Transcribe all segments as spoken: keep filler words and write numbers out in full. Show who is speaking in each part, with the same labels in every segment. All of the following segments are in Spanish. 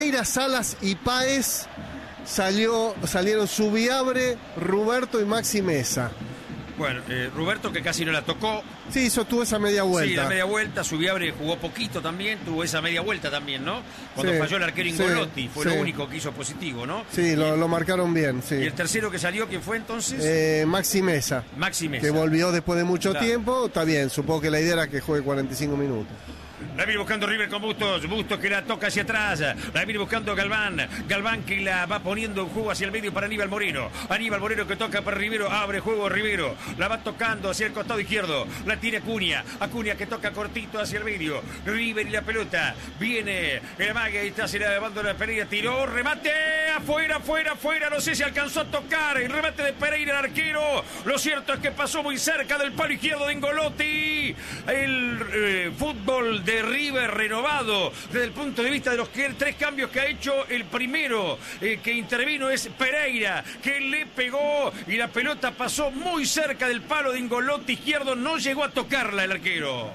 Speaker 1: Salas y Páez, salió, salieron Subiabre, Ruberto y Maxi Mesa.
Speaker 2: Bueno, eh, Ruberto que casi no la tocó.
Speaker 1: Sí, sostuvo esa media vuelta.
Speaker 2: Sí, la media vuelta. Subiabre jugó poquito también, tuvo esa media vuelta también, ¿no? Cuando sí, falló el arquero Ingolotti, sí, fue sí. lo único que hizo positivo, ¿no?
Speaker 1: Sí, lo, lo marcaron bien, sí.
Speaker 2: ¿Y el tercero que salió, quién fue entonces?
Speaker 1: Eh, Maxi Mesa.
Speaker 2: Maxi Mesa.
Speaker 1: Que volvió después de mucho
Speaker 2: claro.
Speaker 1: tiempo, está bien, supongo que la idea era que juegue cuarenta y cinco minutos.
Speaker 2: La viene buscando River con Bustos, Bustos que la toca hacia atrás, la viene buscando Galván, Galván que la va poniendo en juego hacia el medio para Aníbal Moreno, Aníbal Moreno que toca para Rivero, abre juego Rivero, la va tocando hacia el costado izquierdo, la tiene Acuña, Acuña que toca cortito hacia el medio, River y la pelota, viene el amague y está se la llevando la Pereira, tiró, remate, afuera, afuera, afuera, no sé si alcanzó a tocar, el remate de Pereira el arquero, lo cierto es que pasó muy cerca del palo izquierdo de Ingolotti, el eh, fútbol de River renovado desde el punto de vista de los que, tres cambios que ha hecho. El primero eh, que intervino es Pereira, que le pegó y la pelota pasó muy cerca del palo de Ingolotti izquierdo, no llegó a tocarla el arquero.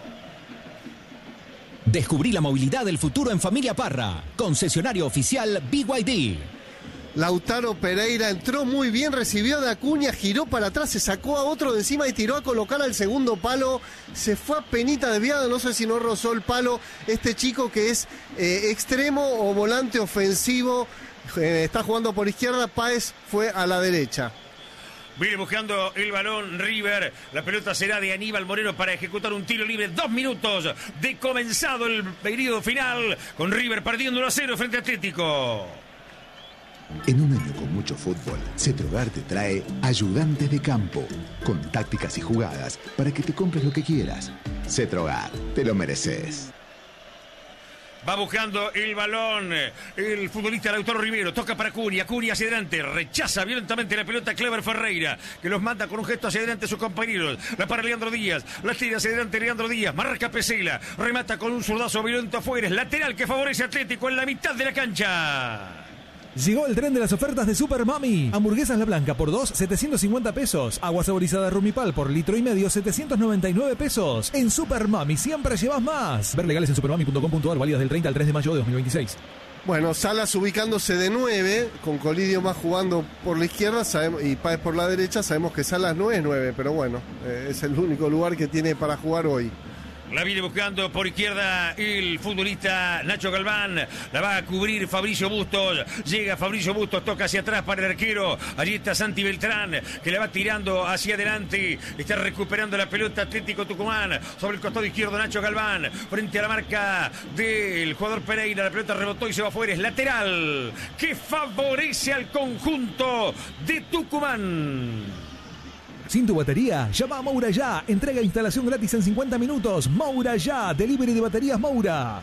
Speaker 3: Descubrí la movilidad del futuro en Familia Parra, concesionario oficial B Y D.
Speaker 1: Lautaro Pereira entró muy bien, recibió de Acuña, giró para atrás, se sacó a otro de encima y tiró a colocar al segundo palo. Se fue a penita desviado, no sé si no rozó el palo. Este chico que es eh, extremo o volante ofensivo, eh, está jugando por izquierda, Páez fue a la derecha.
Speaker 2: Viene buscando el balón River. La pelota será de Aníbal Moreno para ejecutar un tiro libre. Dos minutos de comenzado el periodo final, con River perdiendo uno a cero frente a Atlético.
Speaker 4: En un año con mucho fútbol, Cetrogar te trae Ayudantes de Campo, con tácticas y jugadas para que te compres lo que quieras. Cetrogar, te lo mereces.
Speaker 2: Va buscando el balón el futbolista Lautaro Rivero, toca para Acuña, Acuña hacia adelante, rechaza violentamente la pelota Clever Ferreira, que los manda con un gesto hacia adelante a sus compañeros, la para Leandro Díaz, la tira hacia adelante Leandro Díaz, marca Pesela, remata con un zurdazo violento afuera, es lateral que favorece a Atlético en la mitad de la cancha.
Speaker 5: Llegó el tren de las ofertas de Super Mami. Hamburguesas La Blanca por dos, setecientos cincuenta pesos. Agua saborizada Rumipal por litro y medio, setecientos noventa y nueve pesos. En Super Mami siempre llevas más. Ver legales en supermami punto com punto ar, válidas del treinta al tres de mayo de dos mil veintiséis.
Speaker 1: Bueno, Salas ubicándose de nueve, con Colidio más jugando por la izquierda sabemos, y Páez por la derecha. Sabemos que Salas no es nueve, pero bueno, eh, es el único lugar que tiene para jugar hoy.
Speaker 2: La viene buscando por izquierda el futbolista Nacho Galván. La va a cubrir Fabricio Bustos. Llega Fabricio Bustos, toca hacia atrás para el arquero. Allí está Santi Beltrán, que la va tirando hacia adelante. Está recuperando la pelota Atlético Tucumán. Sobre el costado izquierdo Nacho Galván. Frente a la marca del jugador Pereira. La pelota rebotó y se va afuera. Es lateral que favorece al conjunto de Tucumán.
Speaker 5: Sin tu batería, llama a Moura Ya. Entrega e instalación gratis en cincuenta minutos. Moura Ya, delivery de baterías Moura.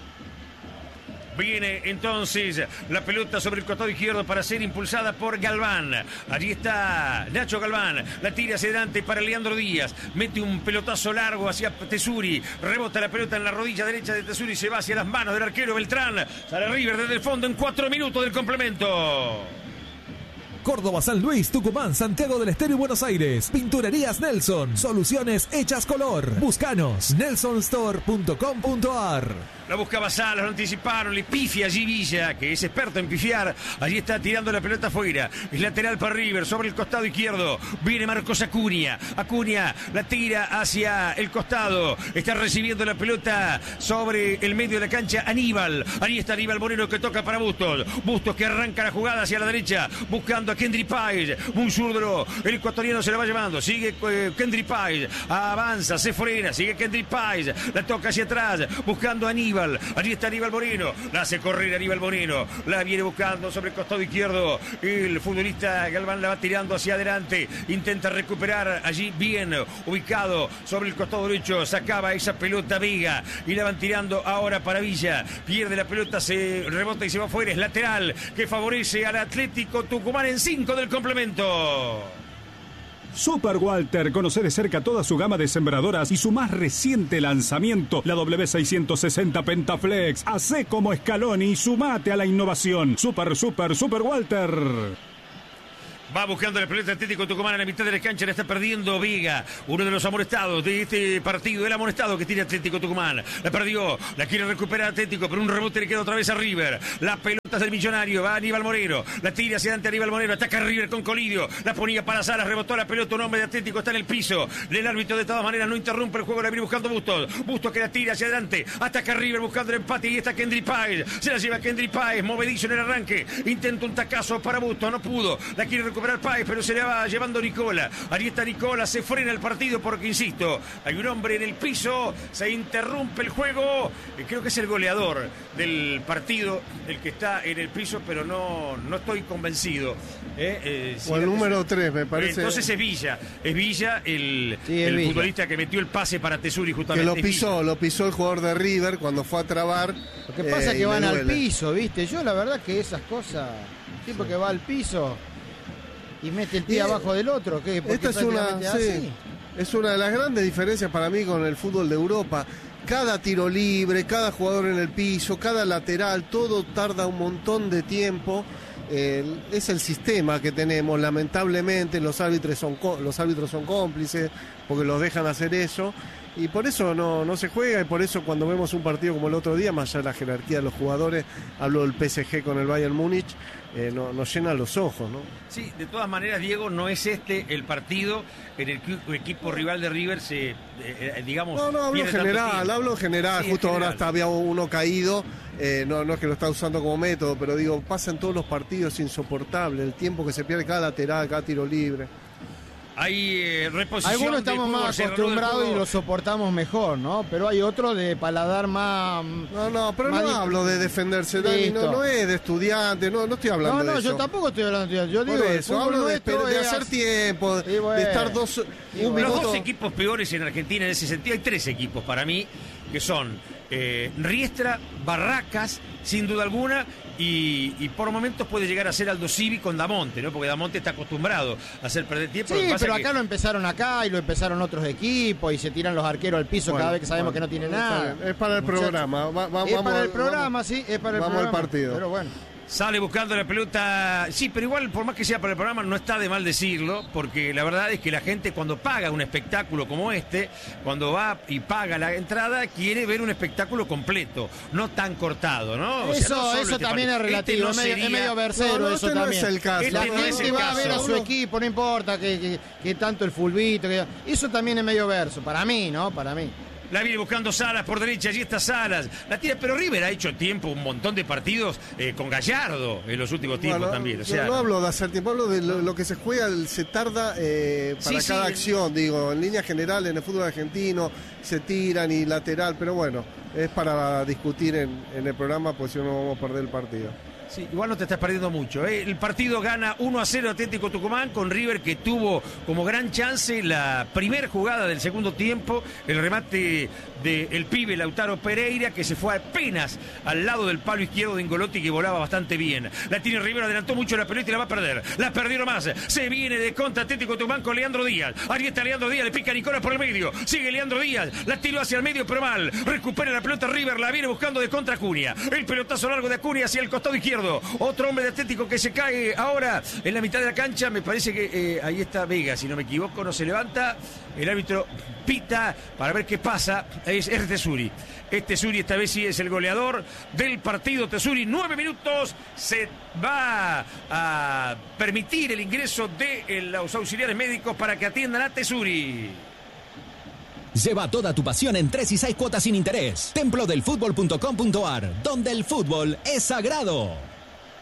Speaker 2: Viene entonces la pelota sobre el costado izquierdo para ser impulsada por Galván. Allí está Nacho Galván. La tira hacia adelante para Leandro Díaz. Mete un pelotazo largo hacia Tesuri. Rebota la pelota en la rodilla derecha de Tesuri. Se va hacia las manos del arquero Beltrán. Sale River desde el fondo en cuatro minutos del complemento.
Speaker 5: Córdoba, San Luis, Tucumán, Santiago del Estero y Buenos Aires. Pinturerías Nelson. Soluciones hechas color. Búscanos. nelson store punto com punto ar.
Speaker 2: La buscaba Salas, lo anticiparon, le pifia allí Villa, que es experto en pifiar. Allí está tirando la pelota afuera. Es lateral para River, sobre el costado izquierdo. Viene Marcos Acuña. Acuña la tira hacia el costado. Está recibiendo la pelota sobre el medio de la cancha Aníbal. Ahí está Aníbal Moreno que toca para Bustos. Bustos que arranca la jugada hacia la derecha, buscando a Kendry Páez. Un zurdo, el ecuatoriano se la va llevando. Sigue eh, Kendry Páez. Avanza, se frena. Sigue Kendry Páez. La toca hacia atrás, buscando a Aníbal. Allí está Aníbal Moreno, la hace correr Aníbal Moreno, la viene buscando sobre el costado izquierdo, el futbolista Galván la va tirando hacia adelante, intenta recuperar allí bien ubicado sobre el costado derecho, sacaba esa pelota Vega y la van tirando ahora para Villa, pierde la pelota, se rebota y se va afuera, es lateral que favorece al Atlético Tucumán en cinco del complemento.
Speaker 6: Super Walter, conoce de cerca toda su gama de sembradoras y su más reciente lanzamiento, la W seiscientos sesenta Pentaflex. Hacé como Scaloni y sumate a la innovación. Super, super, Super Walter.
Speaker 2: Va buscando la pelota Atlético Tucumán en la mitad de la cancha, la está perdiendo Vega, uno de los amonestados de este partido, el amonestado que tiene Atlético Tucumán. La perdió, la quiere recuperar Atlético, pero un rebote le queda otra vez a River. La pelota del Millonario, va Aníbal Moreno, la tira hacia adelante Aníbal Moreno, ataca a River con Colidio, la ponía para Salas, rebotó la pelota, un hombre de Atlético está en el piso. El árbitro de todas maneras no interrumpe el juego, la viene buscando Bustos. Bustos que la tira hacia adelante, ataca a River buscando el empate y está Kendry Páez. Se la lleva Kendry Páez, movedizo en el arranque, intenta un tacazo para Bustos, no pudo, la quiere recuperar Páez, pero se le va llevando Nicola. Ahí está Nicola, se frena el partido porque, insisto, hay un hombre en el piso, se interrumpe el juego. Creo que es el goleador del partido el que está en el piso, pero no, no estoy convencido. Eh, eh, si
Speaker 1: o el número tres, me parece.
Speaker 2: Entonces es Villa, es Villa el,
Speaker 7: sí,
Speaker 2: el
Speaker 7: Villa.
Speaker 2: futbolista que metió el pase para Tesuri justamente.
Speaker 1: Que lo pisó, lo pisó el jugador de River cuando fue a trabar.
Speaker 7: Lo que pasa
Speaker 1: eh,
Speaker 7: es que van al
Speaker 1: duele.
Speaker 7: piso, ¿viste? Yo la verdad que esas cosas, el tipo que va al piso y mete el pie
Speaker 1: Y,
Speaker 7: abajo del otro, ¿qué? Porque
Speaker 1: Esta es una,
Speaker 7: prácticamente
Speaker 1: sí,
Speaker 7: así.
Speaker 1: es una de las grandes diferencias para mí con el fútbol de Europa. Cada tiro libre, cada jugador en el piso, cada lateral, todo tarda un montón de tiempo. Eh, es el sistema que tenemos, lamentablemente los árbitros son có- los árbitros son cómplices porque los dejan hacer eso y por eso no, no se juega y por eso cuando vemos un partido como el otro día, más allá de la jerarquía de los jugadores, hablo del P S G con el Bayern Múnich, eh, no, nos llena los ojos, ¿no?
Speaker 2: Sí, de todas maneras, Diego, no es este el partido en el que el equipo rival de River se, eh, eh, digamos...
Speaker 1: No, no, hablo
Speaker 2: pierde tanto
Speaker 1: general,
Speaker 2: tiempo.
Speaker 1: hablo general,
Speaker 2: Sí,
Speaker 1: justo
Speaker 2: en
Speaker 1: ahora
Speaker 2: general.
Speaker 1: hasta había uno caído, eh, no, no es que lo está usando como método, pero digo, pasa en todos los partidos, es insoportable, el tiempo que se pierde cada lateral, cada tiro libre.
Speaker 2: Hay eh, reposición.
Speaker 7: Algunos
Speaker 2: del
Speaker 7: estamos
Speaker 2: fútbol,
Speaker 7: más
Speaker 2: se reanuda el
Speaker 7: acostumbrados y
Speaker 2: juego.
Speaker 7: lo soportamos mejor, ¿no? Pero hay otros de paladar más...
Speaker 1: No, no, pero
Speaker 7: más
Speaker 1: no
Speaker 7: di-
Speaker 1: hablo de defenderse, Dani, no,
Speaker 7: Listo.
Speaker 1: no es de estudiante, no, no estoy hablando
Speaker 7: No, no,
Speaker 1: de eso.
Speaker 7: yo tampoco estoy hablando de yo digo,
Speaker 1: Por
Speaker 7: el
Speaker 1: eso,
Speaker 7: fútbol
Speaker 1: hablo de,
Speaker 7: nuestro
Speaker 1: de
Speaker 7: es
Speaker 1: hacer
Speaker 7: así.
Speaker 1: tiempo,
Speaker 7: Y bueno.
Speaker 1: de estar dos,
Speaker 7: Y
Speaker 1: un
Speaker 7: bueno.
Speaker 2: Los
Speaker 1: minuto.
Speaker 2: dos equipos peores en Argentina en ese sentido, hay tres equipos para mí, que son eh, Riestra, Barracas, sin duda alguna, y, y por momentos puede llegar a ser Aldo Civi con Damonte, ¿no? Porque Damonte está acostumbrado a hacer perder tiempo. Lo que
Speaker 7: Sí,
Speaker 2: pasa
Speaker 7: pero
Speaker 2: es que-
Speaker 7: acá lo empezaron acá y lo empezaron otros equipos y se tiran los arqueros al piso
Speaker 1: Bueno,
Speaker 7: cada vez que sabemos
Speaker 1: bueno,
Speaker 7: que no tiene
Speaker 1: está
Speaker 7: nada.
Speaker 1: bien, es para el
Speaker 7: Muchachos.
Speaker 1: programa. Va- va-
Speaker 7: es
Speaker 1: vamos,
Speaker 7: para el
Speaker 1: vamos-
Speaker 7: programa, sí, es para el
Speaker 1: vamos al
Speaker 7: programa.
Speaker 1: partido.
Speaker 7: Pero bueno.
Speaker 2: Sale buscando la pelota, sí, pero igual por más que sea para el programa no está de mal decirlo, porque la verdad es que la gente cuando paga un espectáculo como este, cuando va y paga la entrada, quiere ver un espectáculo completo, no tan cortado, ¿no? O sea,
Speaker 7: Eso,
Speaker 2: no solo
Speaker 7: eso
Speaker 2: este
Speaker 7: también es
Speaker 2: partido.
Speaker 7: relativo,
Speaker 2: Este no
Speaker 7: es, medio, es
Speaker 2: sería-
Speaker 7: medio versero
Speaker 1: No, no,
Speaker 7: eso
Speaker 1: este no
Speaker 7: también.
Speaker 1: es el caso.
Speaker 2: Este
Speaker 7: La
Speaker 2: no es
Speaker 7: gente
Speaker 2: el
Speaker 7: va a
Speaker 2: caso.
Speaker 7: ver a su
Speaker 1: Uno-
Speaker 7: equipo, no importa que, que- que tanto el fulbito, que, eso también es medio verso, para mí, ¿no? Para mí.
Speaker 2: La viene buscando Salas por derecha, allí está Salas. La tira, pero River ha hecho tiempo, un montón de partidos eh, con Gallardo en los últimos tiempos
Speaker 1: Bueno,
Speaker 2: también. O
Speaker 1: yo
Speaker 2: sea,
Speaker 1: no hablo de hacer tiempo, hablo de lo, lo que se juega, el- se tarda eh, para
Speaker 2: Sí,
Speaker 1: cada
Speaker 2: sí.
Speaker 1: acción, digo, en línea general en el fútbol argentino se tiran y lateral, pero bueno, es para discutir en, en el programa, pues si no vamos a perder el partido.
Speaker 2: Sí, igual no te estás perdiendo mucho. ¿eh? El partido gana uno a cero Atlético Tucumán con River, que tuvo como gran chance la primera jugada del segundo tiempo, el remate del pibe Lautaro Pereira, que se fue apenas al lado del palo izquierdo de Ingolotti, que volaba bastante bien. La tiene River, adelantó mucho la pelota y la va a perder. La perdió nomás. Se viene de contra Atlético Tucumán con Leandro Díaz. Ahí está Leandro Díaz, le pica a Nicola por el medio. Sigue Leandro Díaz, la tiró hacia el medio, pero mal. Recupera la pelota River, la viene buscando de contra Acuña. El pelotazo largo de Acuña hacia el costado izquierdo. Otro hombre de Atlético que se cae ahora en la mitad de la cancha. Me parece que eh, ahí está Vega, si no me equivoco, no se levanta. El árbitro pita para ver qué pasa. Es, es Tesuri. Es Tesuri, esta vez sí es el goleador del partido. Tesuri, nueve minutos. Se va a permitir el ingreso de los auxiliares médicos para que atiendan a Tesuri.
Speaker 3: Lleva toda tu pasión en tres y seis cuotas sin interés. templo del fútbol punto com punto a r, donde el fútbol es sagrado.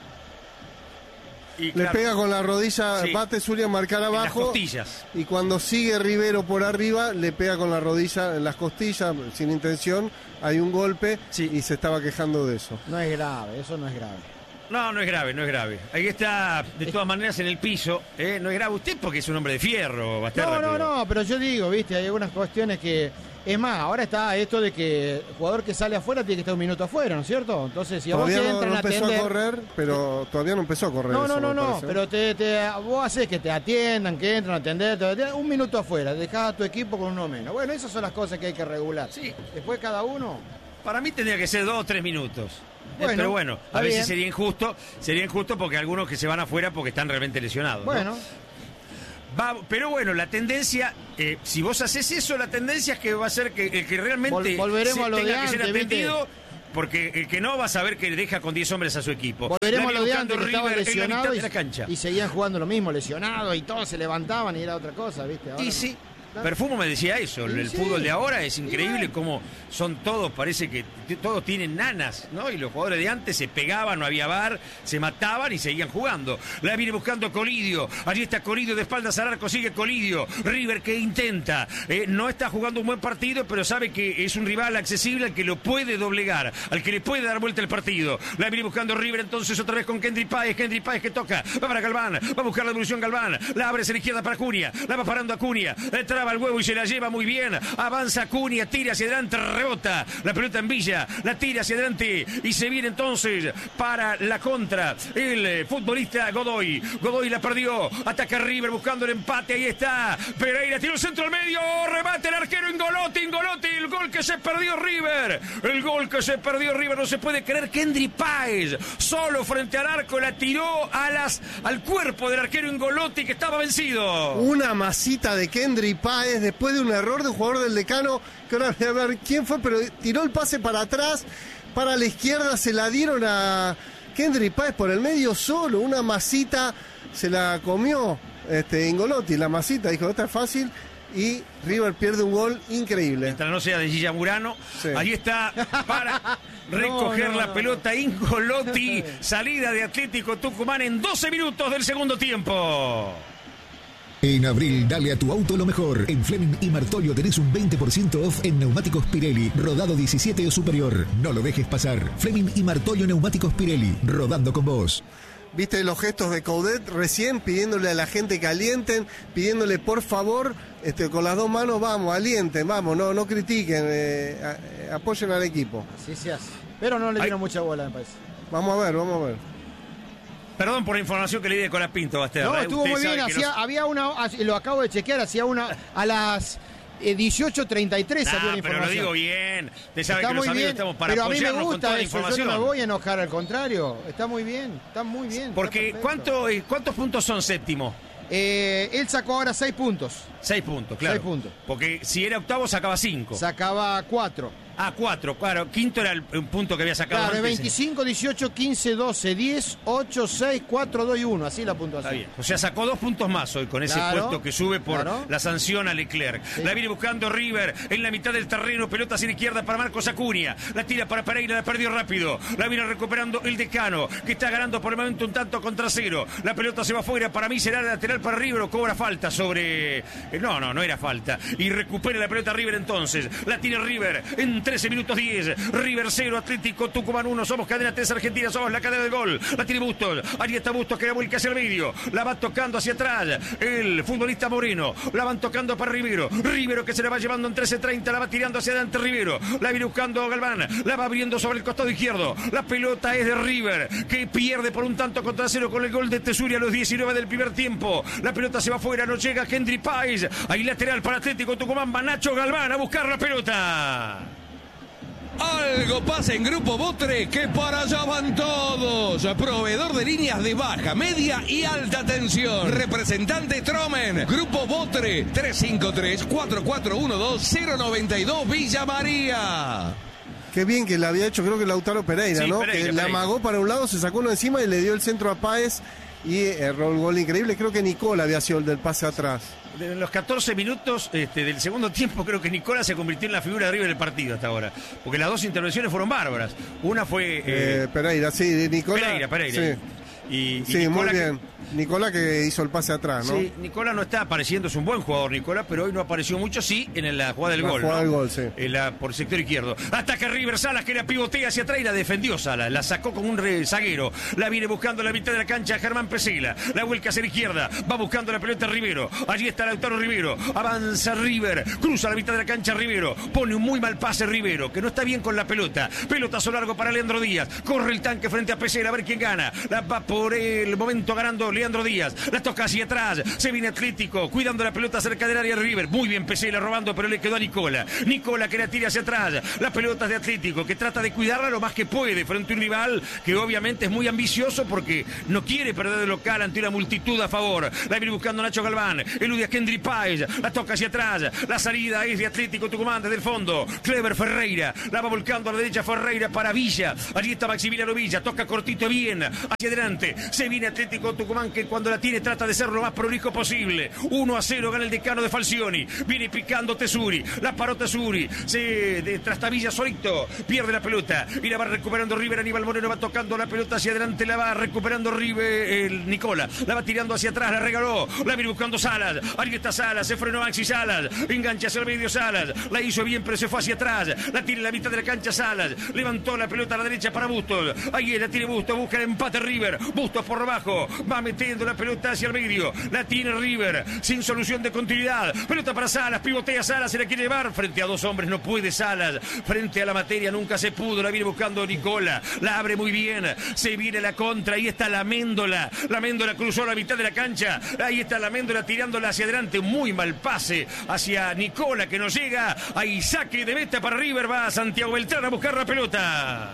Speaker 2: Y,
Speaker 1: Le
Speaker 2: claro,
Speaker 1: pega con la rodilla,
Speaker 2: Sí.
Speaker 1: va Tesuri a marcar
Speaker 2: en las
Speaker 1: abajo
Speaker 2: costillas.
Speaker 1: y cuando sigue Rivero por arriba, le pega con la rodilla en las costillas, sin intención, hay un golpe
Speaker 2: Sí.
Speaker 1: y se estaba quejando de eso.
Speaker 7: No es grave, eso no es grave.
Speaker 2: No, no es grave, no es grave. Ahí está, de todas maneras, en el piso. ¿eh? No es grave usted porque es un hombre de fierro, Basterra.
Speaker 7: No, no,
Speaker 2: pero-
Speaker 7: no, pero yo digo, viste, hay algunas cuestiones que... Es más, ahora está esto de que el jugador que sale afuera tiene que estar un minuto afuera, ¿no es cierto? Entonces, si a vos
Speaker 1: Todavía
Speaker 7: te
Speaker 1: no,
Speaker 7: entran
Speaker 1: no
Speaker 7: a
Speaker 1: empezó
Speaker 7: atender...
Speaker 1: a correr, pero todavía no empezó a correr.
Speaker 7: No,
Speaker 1: eso,
Speaker 7: no, no,
Speaker 1: me
Speaker 7: no,
Speaker 1: parece.
Speaker 7: pero te, te, vos haces que te atiendan, que entran a atender, te atiendan, un minuto afuera, dejás a tu equipo con uno menos. Bueno, esas son las cosas que hay que regular.
Speaker 2: Sí.
Speaker 7: Después cada uno...
Speaker 2: Para mí tendría que ser dos o tres minutos.
Speaker 7: Bueno,
Speaker 2: pero bueno, a
Speaker 7: está
Speaker 2: veces
Speaker 7: bien.
Speaker 2: sería injusto, sería injusto porque algunos que se van afuera porque están realmente lesionados. ¿no?
Speaker 7: Bueno,
Speaker 2: Va, pero bueno, la tendencia, eh, si vos haces eso, la tendencia es que va a ser que el que realmente
Speaker 7: Vol- volveremos
Speaker 2: se
Speaker 7: a lo de
Speaker 2: tenga que ser
Speaker 7: antes, ¿viste?
Speaker 2: atendido, porque el que no va a saber que deja con diez hombres a su equipo.
Speaker 7: volveremos a
Speaker 2: La
Speaker 7: lo de
Speaker 2: viene
Speaker 7: antes, que
Speaker 2: buscando
Speaker 7: estaban
Speaker 2: River en la mitad
Speaker 7: lesionados
Speaker 2: de la cancha.
Speaker 7: y, y seguían jugando lo mismo, lesionados, y todos se levantaban y era otra cosa, ¿viste? Ahora
Speaker 2: Y
Speaker 7: no.
Speaker 2: sí,
Speaker 7: Claro.
Speaker 2: Perfumo me decía eso, el,
Speaker 7: Sí,
Speaker 2: el
Speaker 7: sí.
Speaker 2: fútbol de ahora es
Speaker 7: Y
Speaker 2: increíble
Speaker 7: bueno.
Speaker 2: cómo son todos, parece que t- todos tienen nanas, ¿no? Y los jugadores de antes se pegaban, no había bar, se mataban y seguían jugando. La viene buscando Colidio, allí está Colidio de espaldas al arco, sigue Colidio, River que intenta, eh, no está jugando un buen partido, pero sabe que es un rival accesible al que lo puede doblegar, al que le puede dar vuelta el partido. La viene buscando River entonces otra vez con Kendry Páez, Kendry Páez que toca, va para Galván, va a buscar la devolución Galván, la abre hacia la izquierda para Acuña, la va parando Acuña, eh, traba el huevo y se la lleva muy bien, avanza Acuña, tira hacia adelante, rebota, la pelota en Villa, la tira hacia adelante y se viene entonces para la contra el eh, futbolista Godoy, Godoy la perdió, ataca River buscando el empate, ahí está, Pereira tiró el centro al medio, remate el arquero Ingolotti, Ingolotti, el gol que se perdió River, el gol que se perdió River, no se puede creer, Kendry Páez, solo frente al arco, la tiró a las, al cuerpo del arquero Ingolotti que estaba vencido.
Speaker 1: Una masita de Kendry Páez después de un error de un jugador del Decano, que ahora voy a ver quién fue, pero tiró el pase para atrás, para la izquierda, se la dieron a Kendry Páez por el medio solo, una masita, se la comió este Ingolotti, la masita, dijo, esta es fácil, y River pierde un gol increíble.
Speaker 2: Mientras no sea de Gilla Murano,
Speaker 1: Sí.
Speaker 2: ahí está para recoger
Speaker 7: No, no,
Speaker 2: la
Speaker 7: no,
Speaker 2: pelota Ingolotti, salida de Atlético Tucumán en doce minutos del segundo tiempo.
Speaker 4: En abril, dale a tu auto lo mejor. En Fleming y Martolio tenés un veinte por ciento off en neumáticos Pirelli, rodado diecisiete o superior. No lo dejes pasar. Fleming y Martolio Neumáticos Pirelli, rodando con vos.
Speaker 1: Viste los gestos de Coudet recién pidiéndole a la gente que alienten, pidiéndole por favor, este, con las dos manos, vamos, alienten, vamos, no, no critiquen, eh, a- eh, apoyen al equipo.
Speaker 7: Así se hace. Pero no le
Speaker 2: Ay.
Speaker 7: dieron mucha bola, me parece.
Speaker 1: Vamos a ver, vamos a ver.
Speaker 2: Perdón por la información que le di de Colapinto, Basterra.
Speaker 7: No,
Speaker 2: ¿eh?
Speaker 7: estuvo
Speaker 2: Usted
Speaker 7: muy
Speaker 2: sabe
Speaker 7: bien.
Speaker 2: que
Speaker 7: Hacía,
Speaker 2: los-
Speaker 7: había una, lo acabo de chequear, hacía una a las eh, dieciocho treinta y tres salió
Speaker 2: Nah,
Speaker 7: la
Speaker 2: pero
Speaker 7: información.
Speaker 2: lo digo bien. Usted sabe
Speaker 7: Está
Speaker 2: que los
Speaker 7: muy
Speaker 2: amigos
Speaker 7: bien,
Speaker 2: estamos para
Speaker 7: pero a mí me
Speaker 2: apoyarnos con toda
Speaker 7: gusta
Speaker 2: la
Speaker 7: eso, yo
Speaker 2: información.
Speaker 7: no me voy a enojar, al contrario. Está muy bien, está muy bien. está
Speaker 2: Porque
Speaker 7: perfecto.
Speaker 2: ¿cuánto, eh, ¿cuántos puntos son séptimo?
Speaker 7: Eh, él sacó ahora seis puntos.
Speaker 2: Seis puntos, claro.
Speaker 7: Seis puntos.
Speaker 2: Porque si era octavo sacaba cinco.
Speaker 7: Sacaba cuatro.
Speaker 2: Ah, cuatro, claro. Quinto era el, un punto que había sacado
Speaker 7: Claro, es
Speaker 2: antes.
Speaker 7: veinticinco, dieciocho, quince, doce, diez, ocho, seis, cuatro, dos y uno. Así la
Speaker 2: Está
Speaker 7: puntuación.
Speaker 2: bien. O sea, sacó dos puntos más hoy con ese
Speaker 7: Claro,
Speaker 2: puesto que sube por
Speaker 7: claro.
Speaker 2: la sanción a Leclerc.
Speaker 7: Sí.
Speaker 2: La viene buscando River en la mitad del terreno, pelota hacia la izquierda para Marcos Acuña. La tira para Pereira, la perdió rápido. La viene recuperando el Decano, que está ganando por el momento un tanto contra cero. La pelota se va afuera, para mí será lateral para River o cobra falta sobre... eh, No, no, no era falta. Y recupera la pelota River entonces. La tiene River en trece minutos diez. River cero, Atlético Tucumán uno. Somos cadena tres Argentina, somos la cadena del gol. La tiene Bustos. Allí está Bustos que la vuelca hacia el medio. La va tocando hacia atrás el futbolista Moreno. La van tocando para Rivero. Rivero que se la va llevando en trece treinta. La va tirando hacia adelante Rivero. La viene buscando Galván. La va abriendo sobre el costado izquierdo. La pelota es de River, que pierde por un tanto contra cero con el gol de Tesuri a los diecinueve del primer tiempo. La pelota se va afuera, no llega Kendry Páez. Ahí lateral para Atlético Tucumán. Va Nacho Galván a buscar la pelota.
Speaker 8: Algo pasa en Grupo Botre, que para allá van todos. Proveedor de líneas de baja, media y alta tensión. Representante Tromen. Grupo Botre, tres cinco tres, cuatro cuatro uno dos, cero nueve dos, Villa María.
Speaker 1: Qué bien que le había hecho, creo que Lautaro Pereira,
Speaker 2: Sí,
Speaker 1: ¿no?
Speaker 2: Pereira,
Speaker 1: que le
Speaker 2: Pereira.
Speaker 1: amagó para un lado, se sacó uno encima y le dio el centro a Páez y erró el gol increíble. Creo que Nicola había sido el del pase atrás.
Speaker 2: En los catorce minutos este, del segundo tiempo creo que Nicola se convirtió en la figura de River del partido hasta ahora. Porque las dos intervenciones fueron bárbaras. Una fue...
Speaker 1: Eh,
Speaker 2: eh,
Speaker 1: Pereira, sí, Nicola.
Speaker 2: Pereira, Pereira.
Speaker 1: Sí,
Speaker 2: Y, y
Speaker 1: sí,
Speaker 2: Nicola
Speaker 1: muy
Speaker 2: que-
Speaker 1: bien. Nicola que hizo el pase atrás, ¿no?
Speaker 2: Sí, Nicola no está apareciendo, es un buen jugador Nicola, pero hoy no apareció mucho, sí, en la jugada del
Speaker 1: La
Speaker 2: gol.
Speaker 1: jugada
Speaker 2: ¿no?
Speaker 1: del gol, sí.
Speaker 2: En la, por el sector izquierdo. Ataca River Salas, que la pivotea hacia atrás y la defendió Salas. La sacó con un re- zaguero. La viene buscando en la mitad de la cancha Germán Pesela. La vuelca hacia la izquierda. Va buscando la pelota Rivero. Allí está Lautaro Rivero. Avanza River. Cruza la mitad de la cancha Rivero. Pone un muy mal pase Rivero, que no está bien con la pelota. Pelotazo largo para Leandro Díaz. Corre el tanque frente a Pesela a ver quién gana. La va por el momento ganando Leandro Díaz, la toca hacia atrás, se viene Atlético, cuidando la pelota cerca del área de River, muy bien Pesela robando, pero le quedó a Nicola, Nicola que la tira hacia atrás, la pelota de Atlético, que trata de cuidarla lo más que puede, frente a un rival que obviamente es muy ambicioso porque no quiere perder de local ante una multitud a favor, la viene buscando Nacho Galván, elude a Kendry Páez, la toca hacia atrás, la salida es de Atlético Tucumán desde el fondo, Clever Ferreira, la va volcando a la derecha Ferreira para Villa, allí está Maximiliano Villa, toca cortito bien, hacia adelante, se viene Atlético Tucumán que cuando la tiene trata de ser lo más prolijo posible, uno a cero gana el Decano de Falcioni, viene picando Tesuri, la paró Tesuri, se de Trastavilla solito, pierde la pelota y la va recuperando River, Aníbal Moreno va tocando la pelota hacia adelante, la va recuperando River, el Nicola, la va tirando hacia atrás, la regaló, la viene buscando Salas, ahí está Salas, se frenó Maxi Salas, engancha hacia el medio Salas, la hizo bien pero se fue hacia atrás, la tiene en la mitad de la cancha Salas, levantó la pelota a la derecha para Bustos, ahí la tiene Bustos, busca el empate River, Bustos por abajo, va metiendo la pelota hacia el medio, la tiene River, sin solución de continuidad, pelota para Salas, pivotea Salas, se la quiere llevar, frente a dos hombres no puede Salas, frente a la materia nunca se pudo, la viene buscando Nicola, la abre muy bien, se viene la contra, ahí está la Méndola, la Méndola cruzó la mitad de la cancha, ahí está la Méndola tirándola hacia adelante, muy mal pase hacia Nicola que no llega, ahí saque de meta para River, va Santiago Beltrán a buscar la pelota.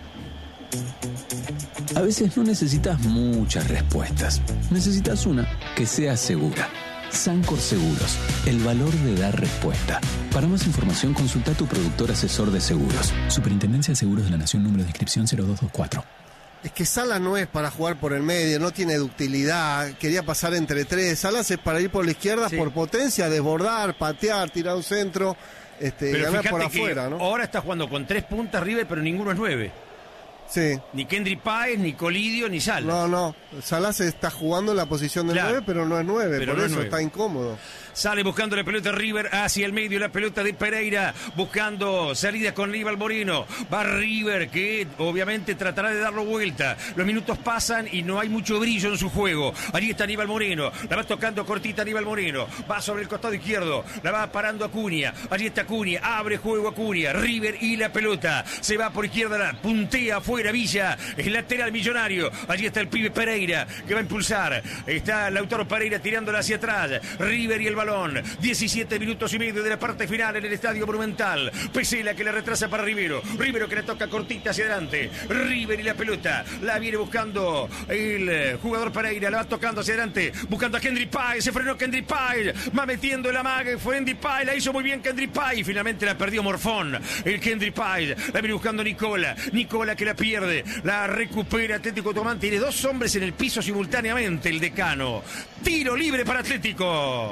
Speaker 9: A veces no necesitas muchas respuestas, necesitas una que sea segura. Sancor Seguros, el valor de dar respuesta. Para más información consulta a tu productor asesor de seguros. Superintendencia de Seguros de la Nación, número de inscripción cero dos dos cuatro.
Speaker 1: Es que Salas no es para jugar por el medio, no tiene ductilidad, quería pasar entre tres. Salas es para ir por la izquierda, sí, por potencia, desbordar, patear, tirar un centro, este,
Speaker 2: pero
Speaker 1: ganar por
Speaker 2: que
Speaker 1: afuera, ¿no?
Speaker 2: Ahora está jugando con tres puntas River, pero ninguno es nueve.
Speaker 1: Sí.
Speaker 2: Ni Kendry Páez, ni Colidio, ni Salas.
Speaker 1: No, no. Salas está jugando en la posición de claro, nueve, pero no es nueve, por no eso nueve. Está incómodo.
Speaker 2: Sale buscando la pelota River hacia el medio, la pelota de Pereira, buscando salida con Aníbal Moreno. Va River, que obviamente tratará de darlo vuelta. Los minutos pasan y no hay mucho brillo en su juego. Allí está Aníbal Moreno, la va tocando cortita Aníbal Moreno. Va sobre el costado izquierdo, la va parando Acuña. Allí está Acuña, abre juego Acuña. River y la pelota. Se va por izquierda, la puntea afuera Villa. El lateral Millonario. Allí está el pibe Pereira, que va a impulsar. Está Lautaro Pereira tirándola hacia atrás. River y el balón. diecisiete minutos y medio de la parte final en el Estadio Monumental. Pesela que le retrasa para Rivero. Rivero que le toca cortita hacia adelante. River y la pelota. La viene buscando el jugador Pereira. La va tocando hacia adelante. Buscando a Kendry Páez. Se frenó Kendry Páez. Va metiendo el amague. Fue Kendry Páez. La hizo muy bien Kendry Páez. Finalmente la perdió Morfón. El Kendry Páez. La viene buscando Nicola. Nicola que la pierde. La recupera Atlético Tucumán. Tiene dos hombres en el piso simultáneamente. El Decano. Tiro libre para Atlético.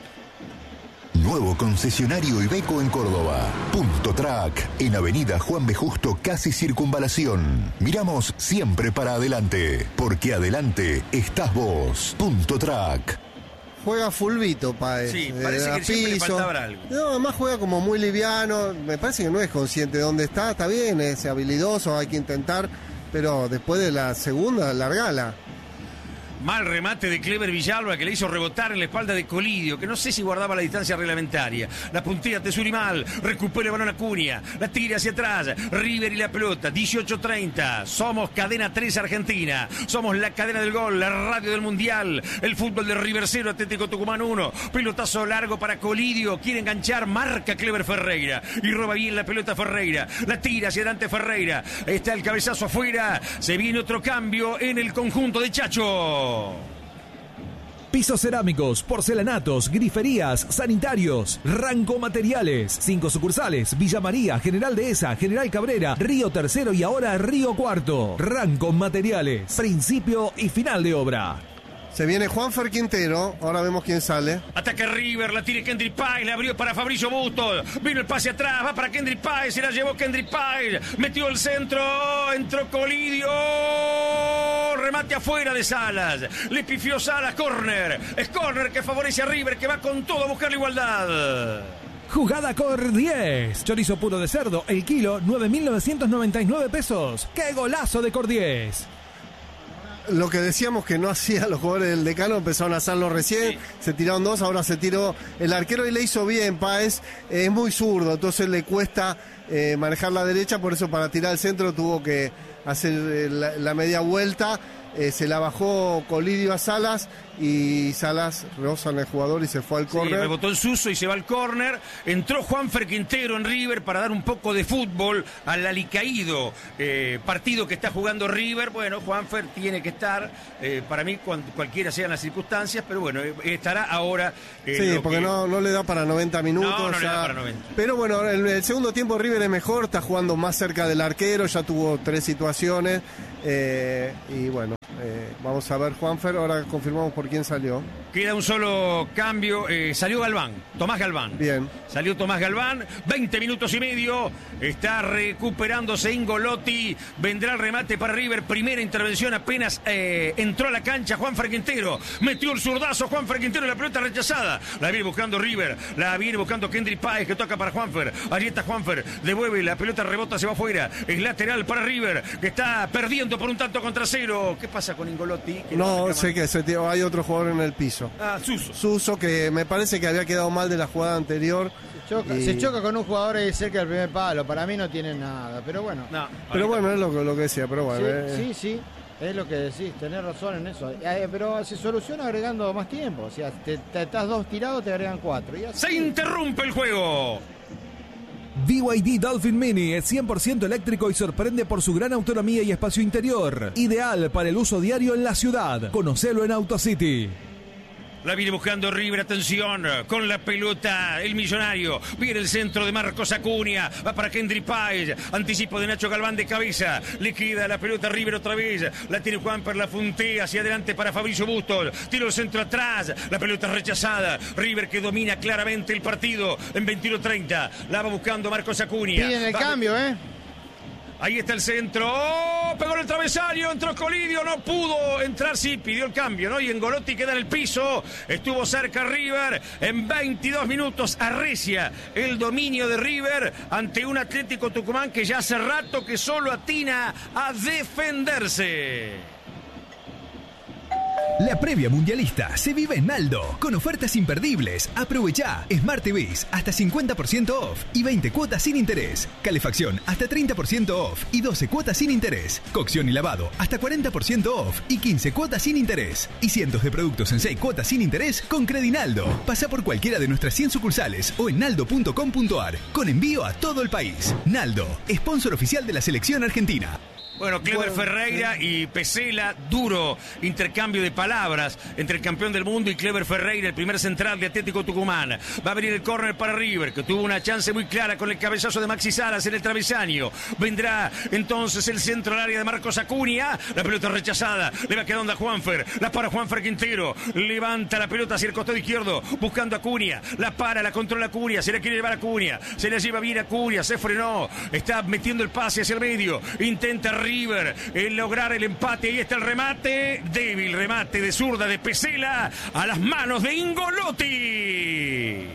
Speaker 10: Nuevo concesionario Iveco en Córdoba. Punto Track, en Avenida Juan B. Justo, casi Circunvalación. Miramos siempre para adelante, porque adelante estás vos. Punto Track.
Speaker 1: Juega fulvito, Páez.
Speaker 2: Sí, parece eh, que siempre le faltaba algo.
Speaker 1: No, además juega como muy liviano. Me parece que no es consciente de dónde está. Está bien, es habilidoso, hay que intentar. Pero después de la segunda, largala.
Speaker 2: Mal remate de Clever Villalba que le hizo rebotar en la espalda de Colidio, que no sé si guardaba la distancia reglamentaria. La puntea Tesuri mal, recupera el balón Acuña, la tira hacia atrás, River y la pelota, dieciocho treinta. Somos Cadena tres Argentina, somos la cadena del gol, la radio del Mundial, el fútbol de River cero, Atlético Tucumán uno. Pelotazo largo para Colidio, quiere enganchar, marca Clever Ferreira y roba bien la pelota Ferreira, la tira hacia adelante Ferreira, está el cabezazo afuera, se viene otro cambio en el conjunto de Chacho.
Speaker 5: Pisos cerámicos, porcelanatos, griferías, sanitarios, Ranco Materiales. Cinco sucursales: Villa María, General Dehesa, General Cabrera, Río Tercero y ahora Río Cuarto. Ranco Materiales, principio y final de obra.
Speaker 1: Se viene Juanfer Quintero, ahora vemos quién sale.
Speaker 2: Ataca River, la tiene Kendry Páez, la abrió para Fabricio Bustos. Vino el pase atrás, va para Kendry Páez, se la llevó Kendry Páez. Metió el centro, entró Colidio. Remate afuera de Salas. Le pifió Salas, córner. Es córner que favorece a River, que va con todo a buscar la igualdad.
Speaker 5: Jugada Cor diez. Chorizo puro de cerdo, el kilo, nueve mil novecientos noventa y nueve pesos. ¡Qué golazo de Cor diez!
Speaker 1: Lo que decíamos que no hacía los jugadores del Decano, empezaron a hacerlo recién, sí. Se tiraron dos, ahora se tiró el arquero y le hizo bien. Páez es muy zurdo, entonces le cuesta eh, manejar la derecha, por eso para tirar el centro tuvo que hacer eh, la, la media vuelta eh, se la bajó Colidio a Salas y Salas roza en el jugador y se fue al córner.
Speaker 2: Sí, rebotó el Suso y se va al córner. Entró Juanfer Quintero en River para dar un poco de fútbol al alicaído eh, partido que está jugando River. Bueno, Juanfer tiene que estar, eh, para mí, cuando, cualquiera sean las circunstancias, pero bueno, eh, estará ahora. Eh,
Speaker 1: sí, porque que... no, no le da para noventa minutos.
Speaker 2: No, no
Speaker 1: ya...
Speaker 2: le da para noventa.
Speaker 1: Pero bueno, el, el segundo tiempo River es mejor, está jugando más cerca del arquero, ya tuvo tres situaciones. Eh, y bueno, eh, vamos a ver Juanfer, ahora confirmamos por quién salió.
Speaker 2: Queda un solo cambio, eh, salió Galván, Tomás Galván.
Speaker 1: Bien.
Speaker 2: Salió Tomás Galván, veinte minutos y medio, está recuperándose Ingolotti, vendrá el remate para River, primera intervención apenas eh, entró a la cancha Juanfer Quintero, metió el zurdazo Juanfer Quintero, la pelota rechazada, la viene buscando River, la viene buscando Kendry Páez que toca para Juanfer, allí está Juanfer, devuelve, la pelota rebota, se va afuera, es lateral para River, que está perdiendo por un tanto contra cero. ¿Qué pasa con Ingolotti?
Speaker 1: No, no sé que se, hay otro jugador en el piso.
Speaker 2: Ah, Suso.
Speaker 1: Suso, que me parece que había quedado mal de la jugada anterior.
Speaker 7: Se choca, y... se choca con un jugador ahí cerca del primer palo. Para mí no tiene nada, pero bueno. No,
Speaker 1: pero bueno, es lo, lo que decía, pero bueno.
Speaker 7: Sí,
Speaker 1: eh.
Speaker 7: sí, sí, es lo que decís, tenés razón en eso. Eh, pero se soluciona agregando más tiempo. O sea, te, te estás dos tirados, te agregan cuatro. Y así...
Speaker 2: Se interrumpe el juego.
Speaker 5: B Y D Dolphin Mini es cien por ciento eléctrico y sorprende por su gran autonomía y espacio interior. Ideal para el uso diario en la ciudad. Conocelo en AutoCity.
Speaker 2: La viene buscando River, atención, con la pelota, el millonario, viene el centro de Marcos Acuña, va para Kendry Páez, anticipo de Nacho Galván de cabeza, le queda la pelota a River otra vez, la tiene Juanfer, la puntea hacia adelante para Fabricio Bustos, tiro el centro atrás, la pelota rechazada, River que domina claramente el partido en veintiuno treinta, la va buscando Marcos Acuña.
Speaker 7: Piden el
Speaker 2: va...
Speaker 7: cambio, ¿eh?
Speaker 2: Ahí está el centro, ¡oh! Pegó en el travesaño, entró Colidio, no pudo entrar, sí, pidió el cambio, ¿no? Y Engolotti queda en el piso, estuvo cerca River, en veintidós minutos arrecia el dominio de River ante un Atlético Tucumán que ya hace rato que solo atina a defenderse.
Speaker 11: La previa mundialista se vive en Naldo, con ofertas imperdibles. Aprovechá Smart T Vs hasta cincuenta por ciento off y veinte cuotas sin interés. Calefacción hasta treinta por ciento off y doce cuotas sin interés. Cocción y lavado hasta cuarenta por ciento off y quince cuotas sin interés. Y cientos de productos en seis cuotas sin interés con Credinaldo. Pasá por cualquiera de nuestras cien sucursales o en naldo punto com punto ar, con envío a todo el país. Naldo, sponsor oficial de la selección argentina.
Speaker 2: Bueno, Clever bueno, Ferreira sí. y Pesela, duro intercambio de palabras entre el campeón del mundo y Clever Ferreira, el primer central de Atlético Tucumán. Va a venir el córner para River, que tuvo una chance muy clara con el cabezazo de Maxi Salas en el travesaño. Vendrá entonces el centro al área de Marcos Acuña, la pelota rechazada, le va quedando a Juanfer, la para Juanfer Quintero, levanta la pelota hacia el costado izquierdo, buscando a Acuña, la para, la controla Acuña, se la quiere llevar a Acuña, se la lleva bien a Acuña, se frenó, está metiendo el pase hacia el medio, intenta River en lograr el empate. Ahí está el remate, débil remate de zurda de Pesela a las manos de Ingolotti.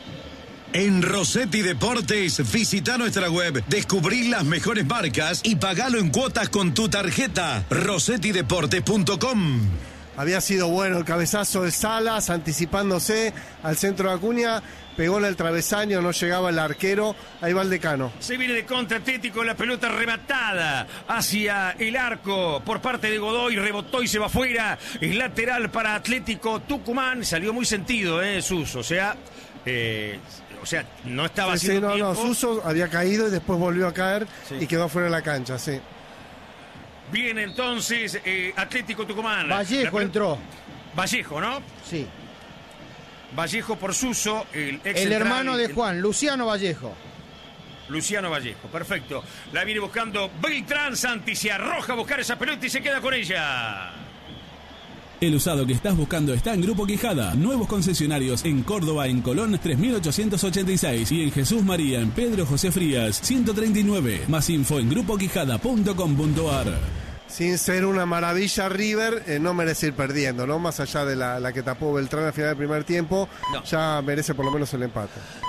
Speaker 12: En Rossetti Deportes, visita nuestra web, descubrí las mejores marcas y pagalo en cuotas con tu tarjeta. rossetti deportes punto com.
Speaker 1: Había sido bueno el cabezazo de Salas, anticipándose al centro de Acuña, pegó en el travesaño, no llegaba el arquero, ahí va el Decano.
Speaker 2: Se viene de contra Atlético, la pelota rematada hacia el arco por parte de Godoy, rebotó y se va afuera, es lateral para Atlético Tucumán, salió muy sentido, eh, Suso, o sea... Eh... O sea, no estaba
Speaker 1: sí,
Speaker 2: haciendo
Speaker 1: sí, no,
Speaker 2: tiempo.
Speaker 1: no, Suso había caído y después volvió a caer
Speaker 2: sí.
Speaker 1: y quedó fuera de la cancha, sí.
Speaker 2: Viene entonces eh, Atlético Tucumán.
Speaker 7: Vallejo la... entró.
Speaker 2: Vallejo, ¿no?
Speaker 7: Sí.
Speaker 2: Vallejo por Suso, el ex
Speaker 7: El
Speaker 2: central,
Speaker 7: hermano de
Speaker 2: el...
Speaker 7: Juan, Luciano Vallejo.
Speaker 2: Luciano Vallejo, perfecto. La viene buscando Beltrán Santi, se arroja a buscar esa pelota y se queda con ella.
Speaker 13: El usado que estás buscando está en Grupo Quijada. Nuevos concesionarios en Córdoba, en Colón tres mil ochocientos ochenta y seis y en Jesús María, en Pedro José Frías ciento treinta y nueve. Más info en grupo quijada punto com punto ar.
Speaker 1: Sin ser una maravilla River, eh, no merece ir perdiendo, ¿no? Más allá de la, la que tapó Beltrán al final del primer tiempo, no. Ya merece por lo menos el empate.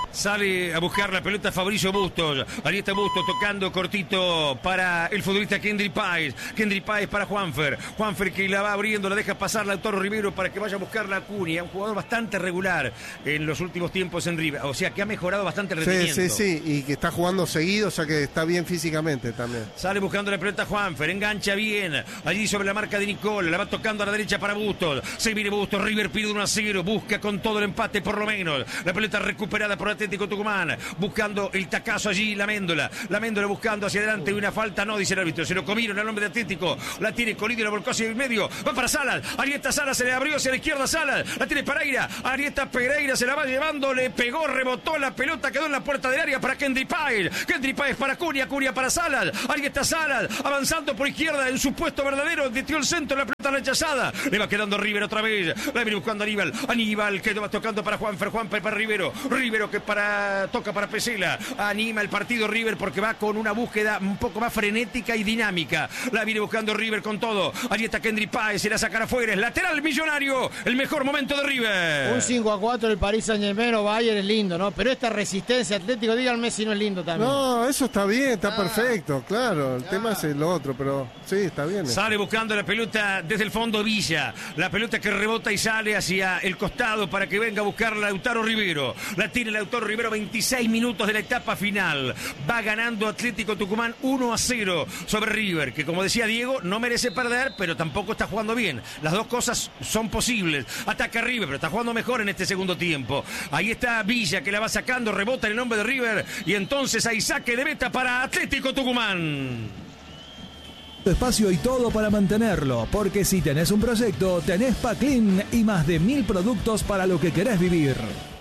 Speaker 2: Sale a buscar la pelota Fabricio Bustos. Ahí está Bustos tocando cortito para el futbolista Kendry Páez. Kendry Páez para Juanfer. Juanfer que la va abriendo, la deja pasar Lautaro Rivero para que vaya a buscar la Acuña. Un jugador bastante regular en los últimos tiempos en River. O sea que ha mejorado bastante el rendimiento.
Speaker 1: Sí, sí, sí. Y que está jugando seguido, o sea que está bien físicamente también.
Speaker 2: Sale buscando la pelota Juanfer. Engancha bien. Allí sobre la marca de Nicola. La va tocando a la derecha para Bustos. Se viene Bustos. River pide uno a cero. Busca con todo el empate por lo menos. La pelota recuperada por Atlético Tucumán. Buscando el tacazo allí. La Méndola. La Méndola buscando hacia adelante. Una falta. No, dice el árbitro. Se lo comieron al hombre de Atlético. La tiene Colidio. La volcó hacia el medio. Va para Salas. Arieta Salas se le abrió hacia la izquierda. Salas. La tiene Pereira. Arieta Pereira se la va llevando. Le pegó. Rebotó la pelota. Quedó en la puerta del área para Kendry Páez. Kendry Páez para Acuña. Acuña para Salas. Arieta Salas. Avanzando por izquierda en su puesto verdadero. Metió el centro. La pelota rechazada. Le va quedando River otra vez. La viene buscando Aníbal. Aníbal que va tocando para Juanfer. Juanfer para Rivero. Rivero que para toca para Pesela. Anima el partido River porque va con una búsqueda un poco más frenética y dinámica. La viene buscando River con todo. Allí está Kendry Páez. Se la sacará afuera. Es lateral Millonario. El mejor momento de River.
Speaker 7: Un cinco a cuatro el Paris Saint-Germain o Bayern es lindo, ¿no? Pero esta resistencia Atlético, díganme si no es lindo también.
Speaker 1: No, eso está bien, está
Speaker 7: ah.
Speaker 1: perfecto, claro. El ah. tema es lo otro, pero sí, está bien.
Speaker 2: Sale buscando la pelota desde el fondo Villa. La pelota que rebota y sale hacia el costado para que venga a buscar Lautaro Rivero. La tiene Lautaro Rivero, veintiséis minutos de la etapa final. Va ganando Atlético Tucumán uno a cero sobre River, que como decía Diego, no merece perder, pero tampoco está jugando bien. Las dos cosas son posibles. Ataca River, pero está jugando mejor en este segundo tiempo. Ahí está Villa que la va sacando, rebota en el nombre de River y entonces hay saque de meta para Atlético Tucumán.
Speaker 5: Espacio y todo para mantenerlo, porque si tenés un proyecto, tenés Paclin y más de mil productos para lo que querés vivir.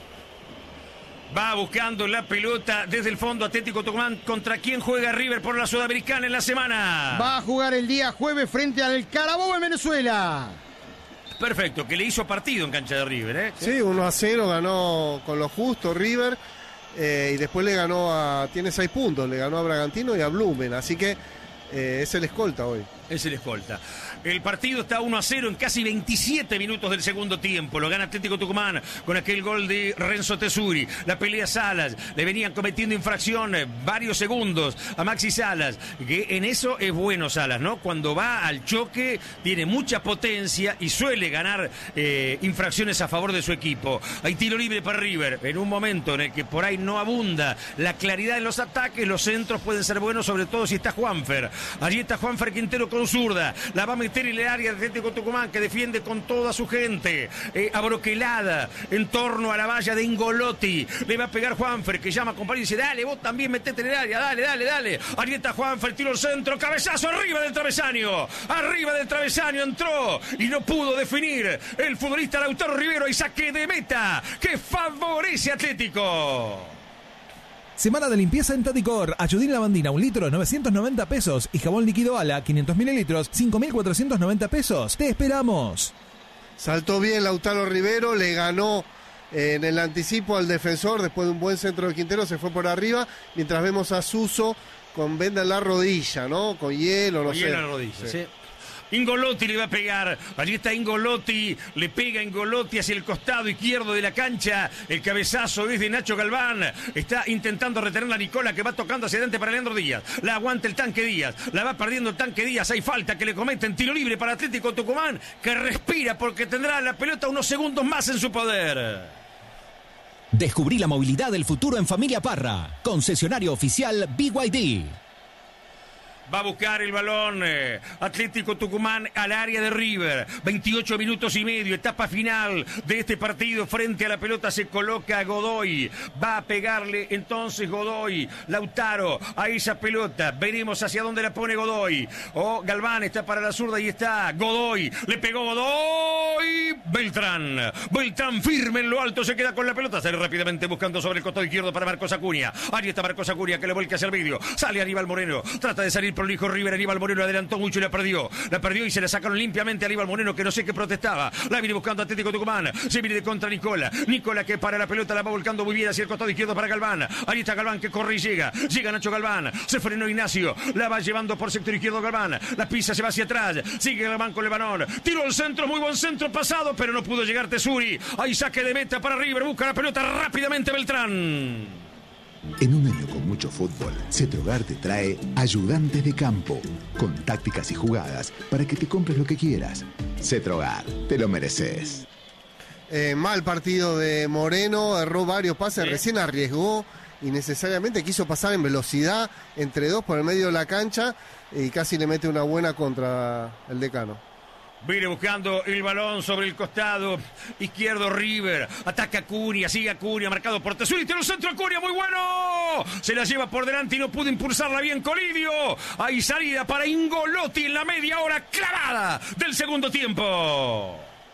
Speaker 2: Va buscando la pelota desde el fondo Atlético Tucumán. ¿Contra quién juega River por la Sudamericana en la semana?
Speaker 7: Va a jugar el día jueves frente al Carabobo en Venezuela.
Speaker 2: Perfecto, que le hizo partido en cancha de River, ¿eh?
Speaker 1: Sí, uno a cero ganó con lo justo River. Eh, y después le ganó a... Tiene seis puntos, le ganó a Bragantino y a Blumen. Así que eh, es el escolta hoy.
Speaker 2: Es el escolta. El partido está uno a cero en casi veintisiete minutos del segundo tiempo. Lo gana Atlético Tucumán con aquel gol de Renzo Tesuri. La pelea Salas. Le venían cometiendo infracciones varios segundos a Maxi Salas. Que en eso es bueno Salas, ¿no? Cuando va al choque tiene mucha potencia y suele ganar eh, infracciones a favor de su equipo. Hay tiro libre para River. En un momento en el que por ahí no abunda la claridad en los ataques, los centros pueden ser buenos, sobre todo si está Juanfer. Allí está Juanfer Quintero con zurda. La va a meter en el área de Atlético Tucumán, que defiende con toda su gente. Eh, abroquelada en torno a la valla de Ingolotti. Le va a pegar Juanfer, que llama a compañero y dice: dale, vos también metete en el área, dale, dale, dale. Ahí está Juanfer, tiro al centro, cabezazo arriba del travesaño. Arriba del travesaño entró y no pudo definir el futbolista Lautaro Rivero y saque de meta que favorece a Atlético.
Speaker 5: Semana de limpieza en Tadicor. Ayudín Lavandina, un litro, novecientos noventa pesos. Y jabón líquido Ala, quinientos mililitros, cinco mil cuatrocientos noventa pesos. ¡Te esperamos!
Speaker 1: Saltó bien Lautaro Rivero, le ganó eh, en el anticipo al defensor. Después de un buen centro de Quintero, se fue por arriba. Mientras vemos a Suso con venda en la rodilla, ¿no? Con hielo, no
Speaker 2: con
Speaker 1: sé.
Speaker 2: Hielo en la rodilla, sí. sí. Ingolotti le va a pegar, allí está Ingolotti, le pega Ingolotti hacia el costado izquierdo de la cancha, el cabezazo es de Nacho Galván, está intentando retener la Nicola que va tocando hacia adelante para Leandro Díaz, la aguanta el Tanque Díaz, la va perdiendo el Tanque Díaz, hay falta que le cometen, tiro libre para Atlético Tucumán, que respira porque tendrá la pelota unos segundos más en su poder.
Speaker 3: Descubrí la movilidad del futuro en Familia Parra, concesionario oficial B Y D.
Speaker 2: Va a buscar el balón eh, Atlético Tucumán al área de River. veintiocho minutos y medio, etapa final de este partido. Frente a la pelota se coloca Godoy. Va a pegarle entonces Godoy. Lautaro a esa pelota. Veremos hacia dónde la pone Godoy. Oh, Galván está para la zurda y está Godoy. Le pegó Godoy. Beltrán. Beltrán firme en lo alto. Se queda con la pelota. Sale rápidamente buscando sobre el costado izquierdo para Marcos Acuña. Ahí está Marcos Acuña que le vuelca hacia el medio. Sale Aníbal Moreno. Trata de salir prolijo River. Aníbal Moreno adelantó mucho y la perdió. La perdió y se la sacaron limpiamente a Aníbal Moreno, que no sé qué protestaba. La viene buscando Atlético Tucumán. Se viene de contra Nicola. Nicola que para la pelota, la va volcando muy bien hacia el costado izquierdo para Galván. Ahí está Galván que corre y llega. Llega Nacho Galván. Se frenó Ignacio. La va llevando por sector izquierdo Galván. La pisa, se va hacia atrás. Sigue Galván con el balón. Tiro al centro, muy buen centro pasado, pero no pudo llegar Tesuri. Ahí saque de meta para River. Busca la pelota rápidamente Beltrán.
Speaker 14: En un año con mucho fútbol, Cetrogar te trae Ayudantes de Campo, con tácticas y jugadas para que te compres lo que quieras. Cetrogar, te lo mereces.
Speaker 1: Eh, mal partido de Moreno, erró varios pases,
Speaker 2: sí.
Speaker 1: Recién arriesgó innecesariamente, quiso pasar en velocidad entre dos por el medio de la cancha y casi le mete una buena contra el Decano.
Speaker 2: Viene buscando el balón sobre el costado izquierdo River. Ataca Acuña, sigue Acuña, marcado por Tesuri. Tiene un centro Acuña, muy bueno. Se la lleva por delante y no pudo impulsarla bien Colidio. Hay salida para Ingolotti en la media hora clavada del segundo tiempo.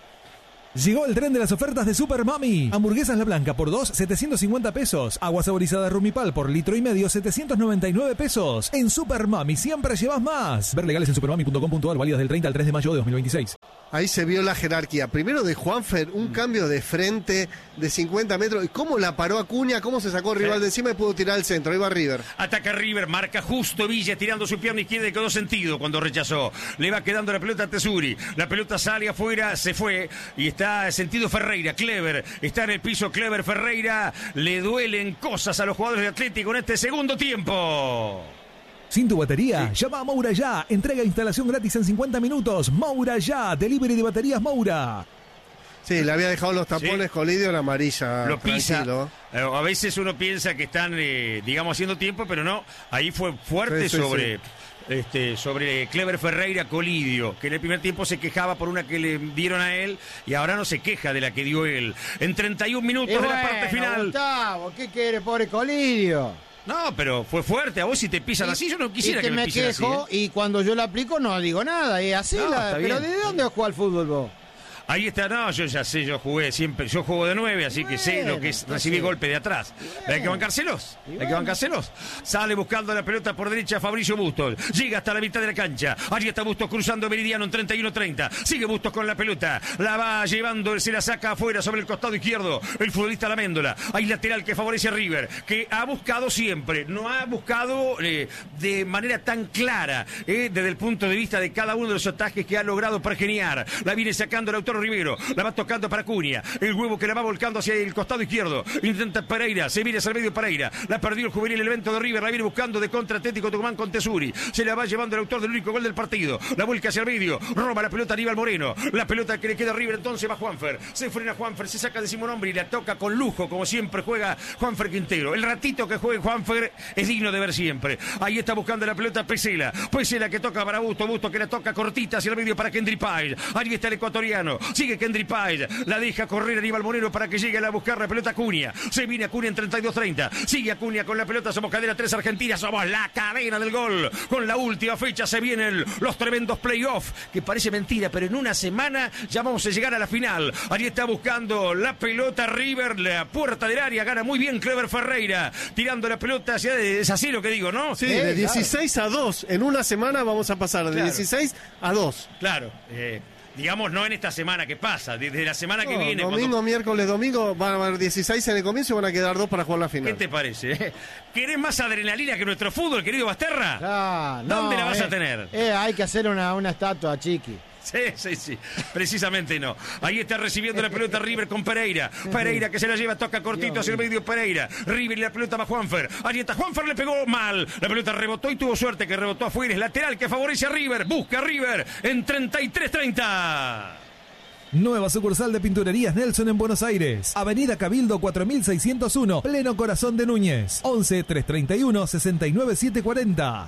Speaker 5: Llegó el tren de las ofertas de Super Mami. Hamburguesas La Blanca por dos, setecientos cincuenta pesos. Agua saborizada Rumipal por litro y medio, setecientos noventa y nueve pesos. En Super Mami siempre llevas más. Ver legales en supermami punto com punto ar, válidas del treinta al tres de mayo de dos mil veintiséis.
Speaker 1: Ahí se vio la jerarquía. Primero de Juanfer, un cambio de frente de cincuenta metros. ¿Y cómo la paró Acuña? ¿Cómo se sacó el rival de encima y pudo tirar al centro? Ahí va River.
Speaker 2: Ataca River, marca justo Villa tirando su pierna izquierda y quedó sentido cuando rechazó. Le va quedando la pelota a Tesuri. La pelota sale afuera, se fue y está sentido Ferreira. Clever está en el piso. Clever Ferreira. Le duelen cosas a los jugadores de Atlético en este segundo tiempo.
Speaker 5: Sin tu batería, sí. Llama a Moura Ya. Entrega e instalación gratis en cincuenta minutos. Moura Ya. Delivery de baterías Moura.
Speaker 1: Sí, le había dejado los tapones, sí. Colidio, en amarilla.
Speaker 2: Lo pisa.
Speaker 1: Tranquilo.
Speaker 2: A veces uno piensa que están, eh, digamos, haciendo tiempo, pero no. Ahí fue fuerte sí, sí, sobre... Sí. Este, sobre Clever Ferreira Colidio, que en el primer tiempo se quejaba por una que le dieron a él y ahora no se queja de la que dio él. En treinta y un minutos
Speaker 7: y
Speaker 2: de
Speaker 7: bueno,
Speaker 2: la parte final.
Speaker 7: Gustavo, ¿qué quiere, pobre Colidio?
Speaker 2: No, pero fue fuerte. A vos si te pisan y, así, yo no quisiera que, que me pisen
Speaker 7: quejo,
Speaker 2: así. ¿eh?
Speaker 7: Y cuando yo la aplico no digo nada, y así
Speaker 2: no,
Speaker 7: la, pero ¿de dónde juega al fútbol vos?
Speaker 2: Ahí está, no, yo ya sé, yo jugué siempre, yo juego de nueve, así bueno, que sé lo que es recibir golpe de atrás. Bueno. Hay que bancárselos, bueno. hay que bancárselos. Sale buscando la pelota por derecha Fabricio Bustos, llega hasta la mitad de la cancha, allí está Bustos cruzando Meridiano en treinta y uno treinta, sigue Bustos con la pelota, la va llevando, se la saca afuera sobre el costado izquierdo, el futbolista Laméndola, hay lateral que favorece a River, que ha buscado siempre, no ha buscado eh, de manera tan clara, eh, desde el punto de vista de cada uno de los ataques que ha logrado pergeniar, la viene sacando el autor Rivero, la va tocando para Acuña, el huevo que la va volcando hacia el costado izquierdo, intenta Pereira, se viene hacia el medio Pereira, la perdió el juvenil el evento de River, la viene buscando de contra Atlético Tucumán con Tesuri, se la va llevando el autor del único gol del partido, la vuelca hacia el medio, roba la pelota a Aníbal Moreno, la pelota que le queda a River, entonces va Juanfer, se frena Juanfer, se saca de Simón Hombre y la toca con lujo, como siempre juega Juanfer Quintero, el ratito que juegue Juanfer es digno de ver siempre, ahí está buscando la pelota Pesela, Pesela que toca para Busto, Busto que la toca cortita hacia el medio para Kendry Páez, ahí está el ecuatoriano, sigue Kendry Páez, la deja correr Aníbal Moreno para que llegue a buscar la pelota Acuña, se viene Acuña en treinta y dos treinta, sigue Acuña con la pelota, somos cadena tres Argentina, somos la cadena del gol, con la última fecha se vienen los tremendos playoffs, que parece mentira, pero en una semana ya vamos a llegar a la final, ahí está buscando la pelota River, la puerta del área, gana muy bien Clever Ferreira, tirando la pelota hacia, es así lo que digo, ¿no?
Speaker 1: Sí, eh, de dieciséis claro. a dos, en una semana vamos a pasar de claro. dieciséis a dos.
Speaker 2: Claro, eh... digamos, no en esta semana que pasa, desde la semana
Speaker 1: no,
Speaker 2: que viene.
Speaker 1: Domingo,
Speaker 2: cuando...
Speaker 1: miércoles, domingo, van a haber dieciséis en el comienzo y van a quedar dos para jugar la final.
Speaker 2: ¿Qué te parece? ¿Querés más adrenalina que nuestro fútbol, querido Basterra?
Speaker 7: Ah, no,
Speaker 2: ¿Dónde la vas
Speaker 7: eh,
Speaker 2: a tener?
Speaker 7: Eh, hay que hacer una, una estatua, Chiqui.
Speaker 2: Sí, sí, sí, precisamente no. Ahí está recibiendo la pelota River con Pereira. Pereira que se la lleva, toca cortito hacia el medio Pereira. River y la pelota va Juanfer. Ahí está, Juanfer le pegó mal. La pelota rebotó y tuvo suerte que rebotó afuera. Es lateral que favorece a River. Busca a River en treinta y tres treinta.
Speaker 5: Nueva sucursal de Pinturerías Nelson en Buenos Aires. Avenida Cabildo cuatro mil seiscientos uno, pleno corazón de Núñez. once, trescientos treinta y uno, sesenta y nueve, setecientos cuarenta.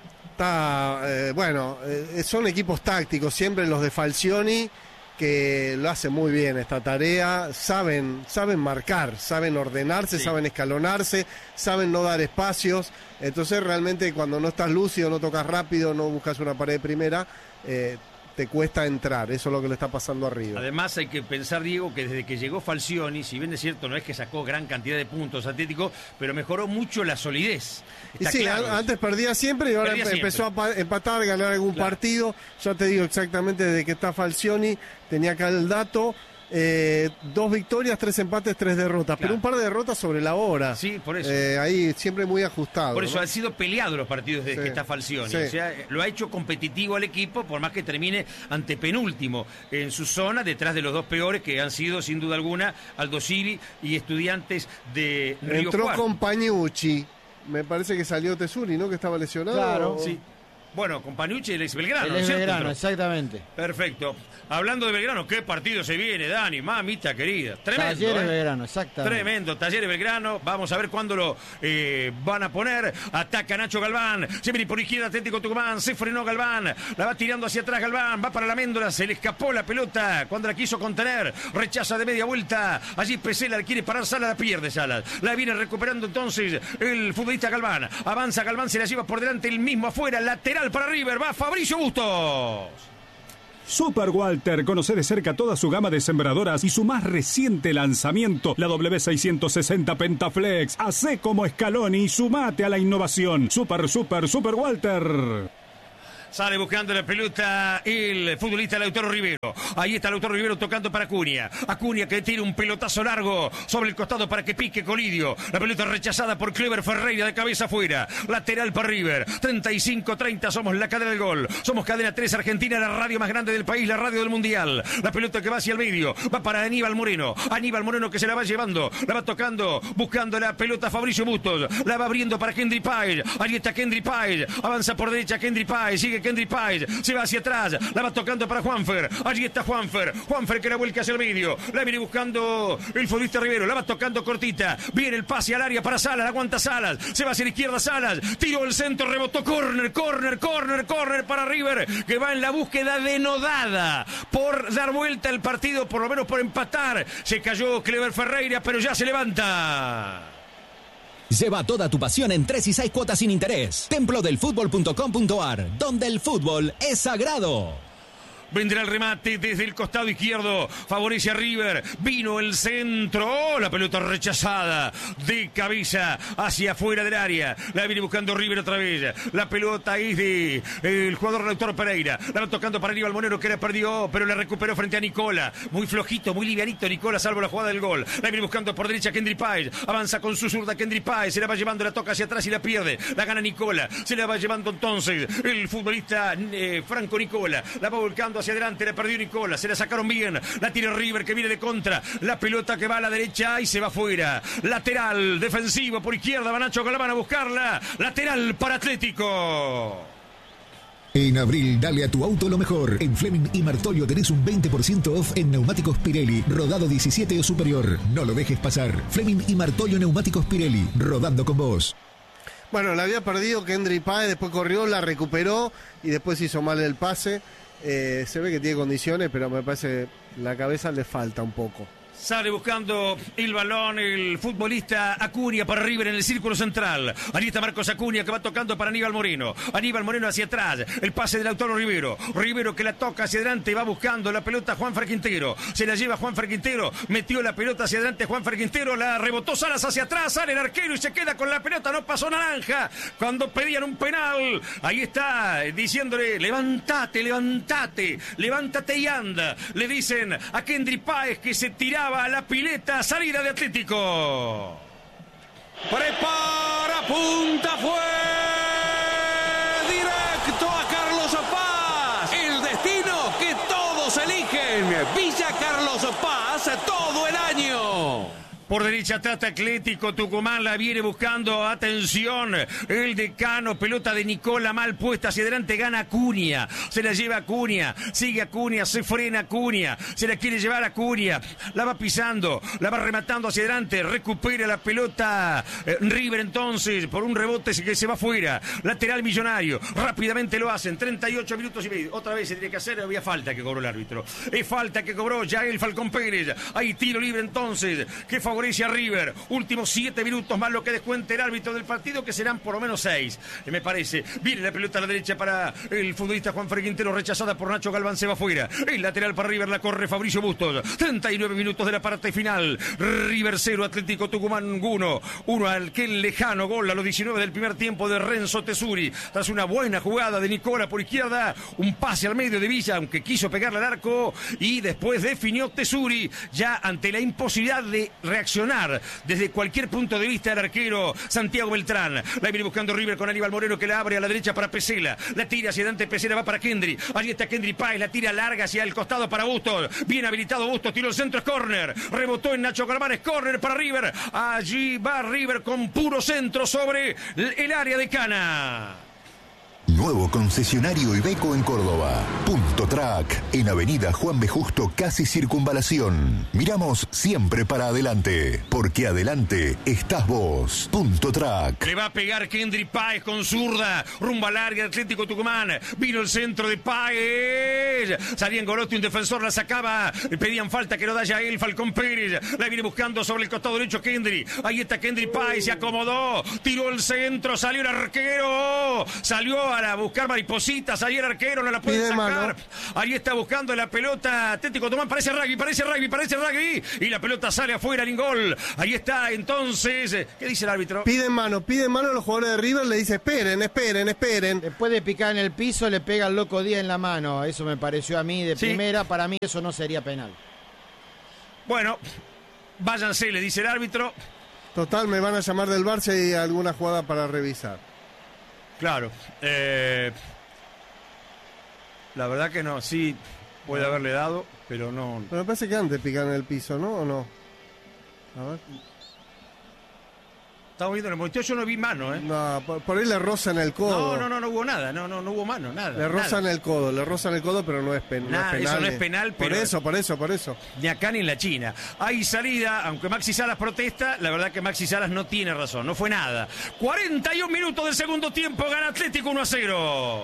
Speaker 1: Está, eh, bueno, eh, son equipos tácticos, siempre los de Falcioni, que lo hacen muy bien esta tarea, saben, saben marcar, saben ordenarse, sí. saben escalonarse, saben no dar espacios, entonces realmente cuando no estás lúcido, no tocas rápido, no buscas una pared primera, eh, te cuesta entrar. Eso es lo que le está pasando arriba.
Speaker 2: Además hay que pensar, Diego, que desde que llegó Falcioni, si bien es cierto, no es que sacó gran cantidad de puntos Atlético, pero mejoró mucho la solidez. Está
Speaker 1: y sí,
Speaker 2: claro.
Speaker 1: a, antes perdía siempre y ahora
Speaker 2: Perdía
Speaker 1: empezó
Speaker 2: siempre.
Speaker 1: a empatar, ganar algún
Speaker 2: Claro.
Speaker 1: partido. Ya te digo exactamente desde que está Falcioni, tenía acá el dato. Eh, dos victorias, tres empates, tres derrotas,
Speaker 2: Claro.
Speaker 1: pero un par de derrotas sobre la hora.
Speaker 2: Sí, por eso.
Speaker 1: Eh, ahí siempre muy ajustado.
Speaker 2: Por eso
Speaker 1: ¿no?
Speaker 2: han sido peleados los partidos desde
Speaker 1: Sí.
Speaker 2: que está Falcioni.
Speaker 1: Sí.
Speaker 2: O sea, lo ha hecho competitivo al equipo, por más que termine antepenúltimo en su zona, detrás de los dos peores, que han sido, sin duda alguna, Aldo Civi y Estudiantes de Río
Speaker 1: Entró
Speaker 2: Cuarto.
Speaker 1: con Pañucci. Me parece que salió Tesuri, ¿no? Que estaba lesionado.
Speaker 7: Claro.
Speaker 1: ¿O?
Speaker 2: Sí. Bueno, con Panucci el ex Belgrano,
Speaker 7: El
Speaker 2: ¿no es
Speaker 7: ex
Speaker 2: cierto?
Speaker 7: Belgrano,
Speaker 2: Entró.
Speaker 7: exactamente.
Speaker 2: Perfecto. Hablando de Belgrano, ¿qué partido se viene, Dani? Mamita querida. Tremendo.
Speaker 7: Talleres
Speaker 2: ¿eh?
Speaker 7: Belgrano, exactamente.
Speaker 2: Tremendo, Talleres Belgrano. Vamos a ver cuándo lo eh, van a poner. Ataca Nacho Galván. Se viene por izquierda Atlético Tucumán. Se frenó Galván. La va tirando hacia atrás Galván. Va para la Méndola. Se le escapó la pelota cuando la quiso contener. Rechaza de media vuelta. Allí Pesela quiere parar Salas. La pierde Salas. La viene recuperando entonces el futbolista Galván. Avanza Galván. Se la lleva por delante el mismo afuera. Lateral para River. Va Fabricio Bustos.
Speaker 6: Super Walter, conoce de cerca toda su gama de sembradoras y su más reciente lanzamiento, la W seiscientos sesenta Pentaflex. Hacé como Scaloni y sumate a la innovación. Super, super, Super Walter.
Speaker 2: Sale buscando la pelota el futbolista Lautaro Rivero. Ahí está Lautaro Rivero tocando para Acuña. Acuña que tira un pelotazo largo sobre el costado para que pique Colidio. La pelota rechazada por Clever Ferreira de cabeza afuera. Lateral para River. treinta y cinco treinta, somos la cadena del gol. Somos cadena tres Argentina, la radio más grande del país, la radio del mundial. La pelota que va hacia el medio. Va para Aníbal Moreno. Aníbal Moreno que se la va llevando. La va tocando. Buscando la pelota Fabricio Bustos. La va abriendo para Kendry Páez. Allí está Kendry Páez. Avanza por derecha Kendry Páez. Sigue Kendry Páez, se va hacia atrás, la va tocando para Juanfer, allí está Juanfer, Juanfer que la vuelca hacia el medio, la viene buscando el futbolista Rivero, la va tocando cortita, viene el pase al área para Salas, aguanta Salas, se va hacia la izquierda Salas, tiró el centro, rebotó, córner, córner, córner, córner para River, que va en la búsqueda denodada por dar vuelta el partido, por lo menos por empatar, se cayó Clever Ferreira, pero ya se levanta.
Speaker 3: Lleva toda tu pasión en tres y seis cuotas sin interés. templo del fútbol punto com punto a r, donde el fútbol es sagrado.
Speaker 2: Vendrá el remate desde el costado izquierdo. Favorece a River. Vino el centro. Oh, la pelota rechazada. De cabeza hacia afuera del área. La viene buscando River otra vez. La pelota es de el jugador Lautaro Pereira. La va tocando para Aníbal Moreno que la perdió, pero la recuperó frente a Nicola. Muy flojito, muy livianito Nicola, salvo la jugada del gol. La viene buscando por derecha Kendry Páez. Avanza con su zurda Kendry Páez. Se la va llevando, la toca hacia atrás y la pierde. La gana Nicola. Se la va llevando entonces el futbolista eh, Franco Nicola. La va volcando hacia adelante, la perdió Nicola, se la sacaron bien, la tira River que viene de contra, la pelota que va a la derecha y se va afuera, lateral, defensivo por izquierda, va Nacho Galván a buscarla, lateral para Atlético.
Speaker 4: En abril, dale a tu auto lo mejor. En Fleming y Martolio tenés un veinte por ciento off en neumáticos Pirelli, rodado diecisiete o superior. No lo dejes pasar. Fleming y Martolio Neumáticos Pirelli, rodando con vos.
Speaker 1: Bueno, la había perdido Kendry Páez, después corrió, la recuperó y después hizo mal el pase. Eh, se ve que tiene condiciones, pero me parece que la cabeza le falta un poco.
Speaker 2: Sale buscando el balón el futbolista Acuña para River en el círculo central. Allí está Marcos Acuña que va tocando para Aníbal Moreno. Aníbal Moreno hacia atrás. El pase del Lautaro Rivero. Rivero que la toca hacia adelante y va buscando la pelota Juanfer Quintero. Se la lleva Juanfer Quintero. Metió la pelota hacia adelante Juanfer Quintero. La rebotó Salas hacia atrás. Sale el arquero y se queda con la pelota. No pasó naranja cuando pedían un penal. Ahí está diciéndole: levántate, levántate, levántate y anda. Le dicen a Kendry Páez que se tiraba a la pileta, salida de Atlético.
Speaker 8: Prepara, punta, fue directo a Carlos Paz. El destino que todos eligen. Villa Carlos Paz todo el año.
Speaker 2: Por derecha trata Atlético Tucumán, la viene buscando, atención, el decano, pelota de Nicola mal puesta hacia adelante, gana Acuña, se la lleva Acuña, sigue Acuña, se frena Acuña, se la quiere llevar Acuña, la va pisando, la va rematando hacia adelante, recupera la pelota eh, River entonces, por un rebote que se va fuera, lateral Millonario, rápidamente lo hacen, treinta y ocho minutos y medio, otra vez se tiene que hacer, había falta que cobró el árbitro, es falta que cobró ya el Falcón Pérez, hay tiro libre entonces, que favorece favorece a River. Últimos siete minutos más lo que descuente el árbitro del partido, que serán por lo menos seis, me parece. Viene la pelota a la derecha para el futbolista Juan Freddy Quintero, rechazada por Nacho Galván, se va afuera. El lateral para River, la corre Fabricio Bustos. treinta y nueve minutos de la parte final. River cero, Atlético Tucumán uno. Uno al que lejano gol a los diecinueve del primer tiempo de Renzo Tesuri. Tras una buena jugada de Nicola por izquierda, un pase al medio de Villa, aunque quiso pegarle al arco, y después definió Tesuri, ya ante la imposibilidad de reaccionar desde cualquier punto de vista del arquero Santiago Beltrán. La viene buscando River con Aníbal Moreno, que la abre a la derecha para Pesela. La tira hacia adelante, Pesela va para Kendry. Allí está Kendry Páez, la tira larga hacia el costado para Bustos. Bien habilitado Bustos, tiró el centro, es córner. Rebotó en Nacho Galván, es córner para River. Allí va River con puro centro sobre el área de Cana.
Speaker 10: Nuevo concesionario Iveco en Córdoba. Punto Track, en Avenida Juan B. Justo, casi Circunvalación. Miramos siempre para adelante, porque adelante estás vos. Punto Track.
Speaker 2: Le va a pegar Kendry Páez con zurda, rumbo al área de Atlético Tucumán. Vino el centro de Páez. Salía en Golotti, un defensor la sacaba. Le pedían falta que no da ya él, Falcón Pérez. La viene buscando sobre el costado derecho Kendry. Ahí está Kendry Páez, se acomodó. Tiró el centro, salió el arquero. Salió a para buscar maripositas, ahí el arquero no la puede
Speaker 1: Pide
Speaker 2: sacar.
Speaker 1: mano.
Speaker 2: Ahí está buscando la pelota Atlético Tucumán, parece rugby, parece rugby, parece rugby, y la pelota sale afuera, Lingol. Ahí está entonces, ¿qué dice el árbitro?
Speaker 1: Piden mano, piden mano a los jugadores de River, le dice esperen, esperen, esperen.
Speaker 7: Después de picar en el piso, le pega al loco Díaz en la mano. Eso me pareció a mí de
Speaker 2: Sí.
Speaker 7: primera, para mí eso no sería penal.
Speaker 2: Bueno, váyanse, le dice el árbitro.
Speaker 1: Total, me van a llamar del Bar si hay alguna jugada para revisar.
Speaker 2: Claro, eh, la verdad que no, sí puede haberle dado, pero no.
Speaker 1: Pero me parece que antes pican en el piso, ¿no? ¿O no? A ver.
Speaker 2: Estamos viendo en el monitor, yo no vi mano, ¿eh?
Speaker 1: No, por, por ahí le rozan el codo.
Speaker 2: No, no, no, no hubo nada, no, no, no hubo mano, nada.
Speaker 1: Le rozan
Speaker 2: nada.
Speaker 1: el codo, le rozan el codo, pero no es, pen, no
Speaker 2: Nada,
Speaker 1: es penal.
Speaker 2: eso no es
Speaker 1: ni-
Speaker 2: penal, pero-
Speaker 1: Por eso, por eso, por eso.
Speaker 2: Ni acá ni en la China. Hay salida, aunque Maxi Salas protesta, la verdad que Maxi Salas no tiene razón, no fue nada. cuarenta y un minutos del segundo tiempo, gana Atlético uno a cero.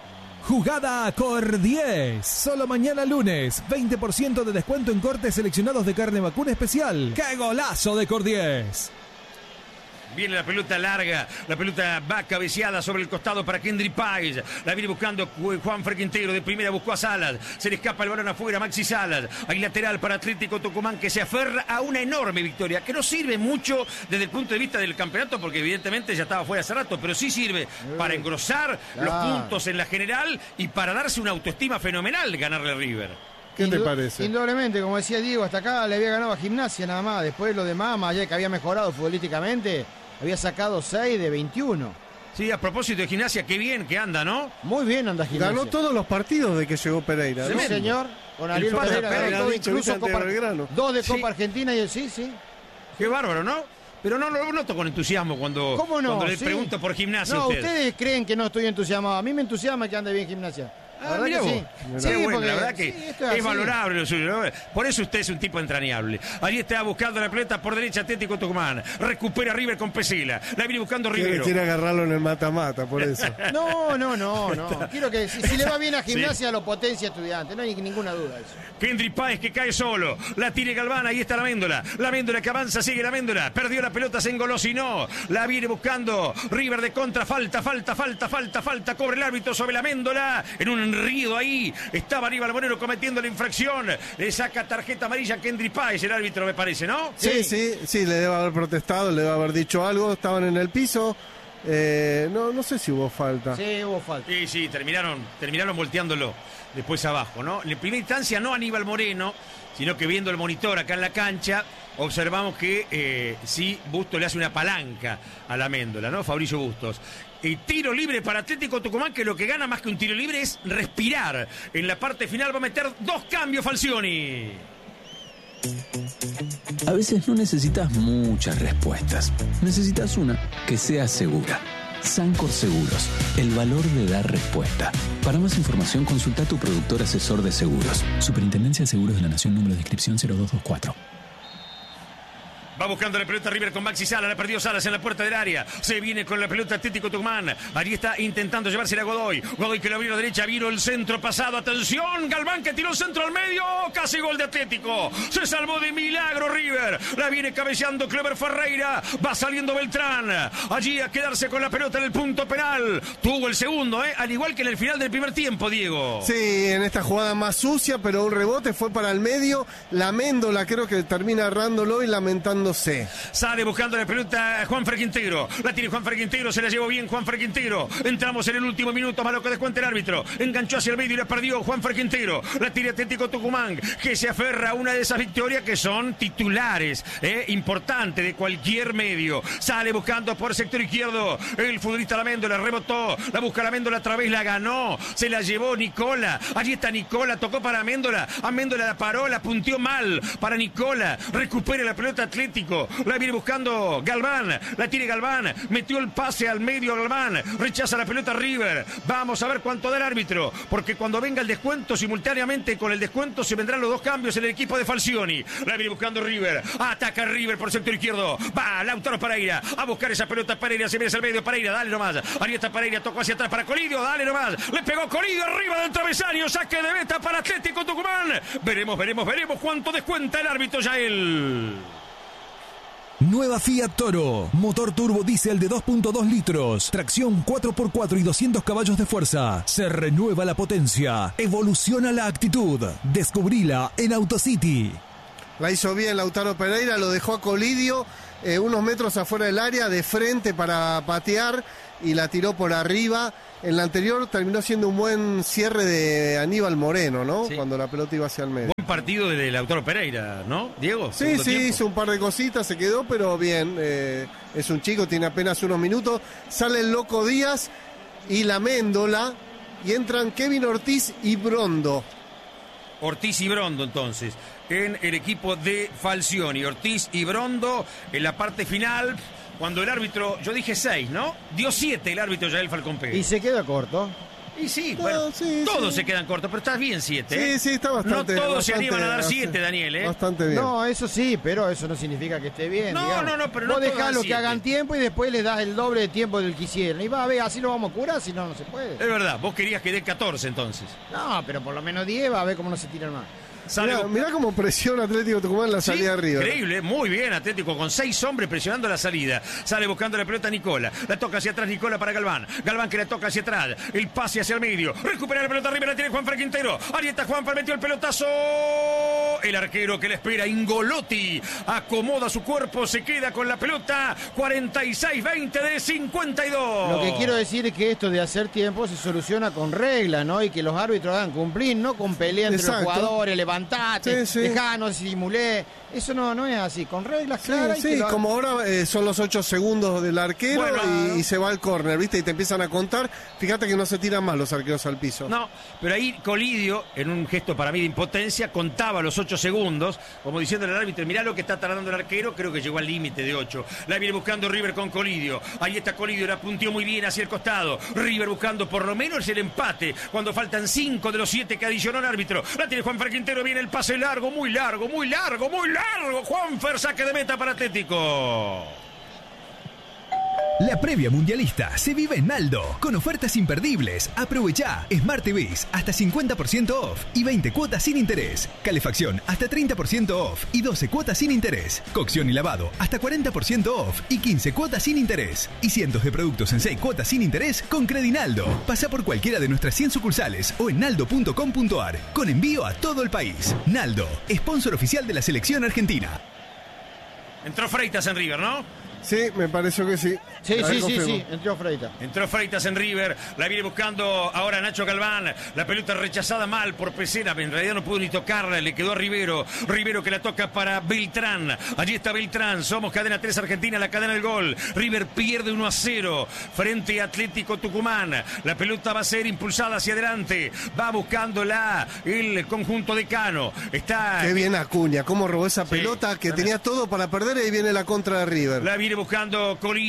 Speaker 5: Jugada Cor diez. Solo mañana lunes. veinte por ciento de descuento en cortes seleccionados de carne vacuna especial. ¡Qué golazo de Cor diez!
Speaker 2: Viene la pelota larga, la pelota va cabeceada sobre el costado para Kendry Páez. La viene buscando Juan Frequintero, de primera buscó a Salas. Se le escapa el balón afuera, Maxi Salas. Hay lateral para Atlético Tucumán, que se aferra a una enorme victoria, que no sirve mucho desde el punto de vista del campeonato, porque evidentemente ya estaba fuera hace rato, pero sí sirve para engrosar los
Speaker 7: Claro.
Speaker 2: puntos en la general y para darse una autoestima fenomenal ganarle a River.
Speaker 1: ¿Qué te
Speaker 7: Indu-
Speaker 1: parece?
Speaker 7: Indudablemente, como decía Diego, hasta acá le había ganado a Gimnasia nada más. Después lo demás, más allá de que había mejorado futbolísticamente, había sacado seis de veintiuno.
Speaker 2: Sí, a propósito de Gimnasia, qué bien que anda, ¿no?
Speaker 7: Muy bien anda Gimnasia.
Speaker 1: Ganó todos los partidos de que llegó Pereira,
Speaker 7: Sí,
Speaker 1: ¿no?
Speaker 7: señor. Con
Speaker 2: El
Speaker 7: Ariel
Speaker 2: Pata
Speaker 7: Pereira,
Speaker 2: Pereira,
Speaker 7: ganó todo,
Speaker 1: dicho,
Speaker 7: incluso
Speaker 1: viste, ante
Speaker 7: Copa,
Speaker 1: Belgrano.
Speaker 7: dos de
Speaker 2: Sí.
Speaker 7: Copa Argentina y el sí, sí.
Speaker 2: Qué bárbaro, ¿no? Pero no lo noto con entusiasmo cuando,
Speaker 7: ¿Cómo no?
Speaker 2: cuando le
Speaker 7: Sí.
Speaker 2: pregunto por Gimnasia.
Speaker 7: No,
Speaker 2: a usted.
Speaker 7: ustedes creen que no estoy entusiasmado. A mí me entusiasma que ande bien Gimnasia. La
Speaker 2: Ah,
Speaker 7: verdad
Speaker 2: mirá
Speaker 7: que
Speaker 2: vos.
Speaker 7: sí.
Speaker 2: Qué
Speaker 7: Sí,
Speaker 2: bueno,
Speaker 7: porque-
Speaker 2: la verdad que
Speaker 7: sí, esto
Speaker 2: es,
Speaker 7: así.
Speaker 2: valorable lo suyo, ¿no? Por eso usted es un tipo entrañable. Allí está buscando la pelota por derecha Atlético Tucumán. Recupera River con Pesela. La viene buscando
Speaker 1: Quiere,
Speaker 2: Rivero.
Speaker 1: quiere agarrarlo en el mata-mata, por eso.
Speaker 7: No, no, no, no. Quiero que si, si le va bien a Gimnasia, lo potencia Estudiante. No hay ninguna duda de eso.
Speaker 2: Kendry Páez que cae solo. La tira Galván, ahí está la Méndola. La Méndola que avanza, sigue la Méndola. Perdió la pelota, se engolosinó. La viene buscando River de contra. Falta, falta, falta, falta, falta. Cobra el árbitro sobre la Méndola. En un enrío ahí. Estaba Aníbal Moreno cometiendo la infracción. Le saca tarjeta amarilla a Kendry Páez, el árbitro, me parece, ¿no?
Speaker 1: Sí, sí, sí, le debe haber protestado, le debe haber dicho algo, estaban en el piso. Eh, no, no sé si hubo falta.
Speaker 7: Sí, hubo falta.
Speaker 2: Sí, sí, terminaron, terminaron volteándolo después abajo, ¿no? En primera instancia no Aníbal Moreno, sino que viendo el monitor acá en la cancha, observamos que eh, sí, Bustos le hace una palanca a la Méndola, ¿no? Fabricio Bustos. Y tiro libre para Atlético Tucumán, que lo que gana más que un tiro libre es respirar. En la parte final va a meter dos cambios Falcioni.
Speaker 9: A veces no necesitas muchas respuestas. Necesitas una que sea segura. Sancor Seguros, el valor de dar respuesta. Para más información, consulta a tu productor asesor de seguros. Superintendencia de Seguros de la Nación, número de inscripción cero dos dos cuatro.
Speaker 2: Va buscando la pelota River con Maxi Salas, la perdió Salas en la puerta del área. Se viene con la pelota Atlético Tucumán. Allí está intentando llevársela a Godoy. Godoy que lo abrió a la derecha, vino el centro pasado. Atención, Galván que tiró el centro al medio. Casi gol de Atlético. Se salvó de milagro River. La viene cabeceando Clever Ferreira. Va saliendo Beltrán. Allí a quedarse con la pelota en el punto penal. Tuvo el segundo, ¿eh? Al igual que en el final del primer tiempo, Diego.
Speaker 1: Sí, en esta jugada más sucia, pero un rebote fue para el medio. La Méndola creo que termina errándolo y lamentando.
Speaker 2: Sale buscando la pelota Juanfer Quintero. La tiene Juanfer Quintero, se la llevó bien Juanfer Quintero. Entramos en el último minuto, malo que descuenta el árbitro. Enganchó hacia el medio y la perdió Juanfer Quintero. La tiene Atlético Tucumán, que se aferra a una de esas victorias que son titulares, eh, importante de cualquier medio. Sale buscando por sector izquierdo el futbolista Laméndola, rebotó, la busca Laméndola, otra vez la ganó, se la llevó Nicola. Allí está Nicola, tocó para Améndola. Améndola la paró, la punteó mal para Nicola. Recupera la pelota Atlético. La viene buscando Galván, la tiene Galván, metió el pase al medio Galván, rechaza la pelota River. Vamos a ver cuánto da el árbitro, porque cuando venga el descuento, simultáneamente con el descuento se vendrán los dos cambios en el equipo de Falcioni. La viene buscando River, ataca River por sector izquierdo, va Lautaro Pereira a buscar esa pelota. Pereira se viene hacia el medio, Pereira, dale nomás. Ahí está Pereira, tocó hacia atrás para Colidio, dale nomás. Le pegó Colidio arriba del travesaño, saque de meta para Atlético Tucumán. Veremos, veremos, veremos cuánto descuenta el árbitro Yael.
Speaker 5: Nueva Fiat Toro, motor turbo diésel de dos punto dos litros, tracción cuatro por cuatro y doscientos caballos de fuerza. Se renueva la potencia, evoluciona la actitud. Descubrila en Autocity.
Speaker 1: La hizo bien Lautaro Pereira, lo dejó a Colidio eh, unos metros afuera del área, de frente para patear, y la tiró por arriba. En la anterior terminó siendo un buen cierre de Aníbal Moreno, ¿no?
Speaker 2: Sí.
Speaker 1: Cuando la pelota iba hacia el medio.
Speaker 2: Buen partido de Lautaro Pereira, ¿no, Diego?
Speaker 1: Sí,
Speaker 2: Segundo
Speaker 1: sí,
Speaker 2: tiempo.
Speaker 1: hizo un par de cositas, se quedó, pero bien. Eh, es un chico, tiene apenas unos minutos. Sale el Loco Díaz y la Méndola, y entran Kevin Ortiz y Brondo.
Speaker 2: Ortiz y Brondo, entonces, en el equipo de Falcioni. Ortiz y Brondo en la parte final. Cuando el árbitro, yo dije seis, ¿no? Dio siete el árbitro Yael Falcón Pérez.
Speaker 7: Y se queda corto.
Speaker 2: Y sí,
Speaker 1: No,
Speaker 2: bueno,
Speaker 1: sí,
Speaker 2: todos
Speaker 1: sí.
Speaker 2: se quedan cortos, pero estás bien siete, ¿eh?
Speaker 1: Sí, sí, está bastante.
Speaker 2: No todos
Speaker 1: bastante,
Speaker 2: se animan a dar
Speaker 1: bastante,
Speaker 2: siete, Daniel, ¿eh?
Speaker 1: Bastante bien.
Speaker 7: No, eso sí, pero eso no significa que esté bien.
Speaker 2: No,
Speaker 7: digamos.
Speaker 2: no, no, pero no
Speaker 7: Vos
Speaker 2: todos
Speaker 7: dejás
Speaker 2: dan
Speaker 7: lo que
Speaker 2: siete.
Speaker 7: hagan tiempo y después les das el doble de tiempo del que hicieron. Y va a ver, así lo vamos a curar, si no, no se puede.
Speaker 2: Es verdad, vos querías que dé catorce entonces.
Speaker 7: No, pero por lo menos diez va a ver cómo no se tiran más.
Speaker 1: Mirá, mirá cómo presiona Atlético Tucumán la
Speaker 2: Sí,
Speaker 1: salida arriba.
Speaker 2: increíble, muy bien Atlético, con seis hombres presionando la salida. Sale buscando la pelota Nicola, la toca hacia atrás Nicola para Galván. Galván que la toca hacia atrás, el pase hacia el medio, recupera la pelota arriba, la tiene Juanfer Quintero. Ahí está Juanfer, metió el pelotazo. El arquero que le espera, Ingolotti, acomoda su cuerpo, se queda con la pelota. cuarenta y seis veinte de cincuenta y dos.
Speaker 7: Lo que quiero decir es que esto de hacer tiempo se soluciona con reglas, ¿no? Y que los árbitros hagan cumplir, no con pelea entre
Speaker 1: Exacto.
Speaker 7: los jugadores, levantate,
Speaker 1: Sí, sí.
Speaker 7: dejá, no simulé. Eso no, no es así, con reglas claras. y
Speaker 1: Sí,
Speaker 7: que
Speaker 1: sí,
Speaker 7: lo hagan.
Speaker 1: como ahora eh, son los ocho segundos del arquero
Speaker 2: Bueno,
Speaker 1: y, y se va al córner, ¿viste? Y te empiezan a contar. Fíjate que no se tiran más los arqueros al piso.
Speaker 2: No, pero ahí Colidio, en un gesto para mí de impotencia, contaba los ocho segundos, como diciéndole al árbitro, mirá lo que está tardando el arquero, creo que llegó al límite de ocho. La viene buscando River con Colidio. Ahí está Colidio, la punteó muy bien hacia el costado. River buscando por lo menos el empate, cuando faltan cinco de los siete que adicionó el árbitro. La tiene Juanfer Quintero, viene el pase largo, muy largo, muy largo, muy largo. Juanfer, saque de meta para Atlético.
Speaker 11: La previa mundialista se vive en Naldo, con ofertas imperdibles. Aprovechá Smart T Vs hasta cincuenta por ciento off y veinte cuotas sin interés. Calefacción hasta treinta por ciento off y doce cuotas sin interés. Cocción y lavado hasta cuarenta por ciento off y quince cuotas sin interés. Y cientos de productos en seis cuotas sin interés con Credinaldo. Pasá por cualquiera de nuestras cien sucursales o en naldo punto com punto ar, con envío a todo el país. Naldo, sponsor oficial de la selección argentina.
Speaker 2: Entró Freitas en River, ¿no?
Speaker 1: Sí, me pareció que sí.
Speaker 7: Sí,
Speaker 1: A ver,
Speaker 7: sí, sí,
Speaker 1: confirmo.
Speaker 7: sí, entró Freitas.
Speaker 2: Entró Freitas en River, la viene buscando ahora Nacho Galván, la pelota rechazada mal por Pesena, en realidad no pudo ni tocarla, le quedó a Rivero, Rivero que la toca para Beltrán, allí está Beltrán, somos cadena tres Argentina, la cadena del gol, River pierde uno a cero frente a Atlético Tucumán, la pelota va a ser impulsada hacia adelante, va buscándola el conjunto de Cano, está...
Speaker 1: Qué bien Acuña, cómo robó esa
Speaker 2: Sí,
Speaker 1: pelota que
Speaker 2: también.
Speaker 1: tenía todo para perder y ahí viene la contra de River.
Speaker 2: La viene buscando Colidio,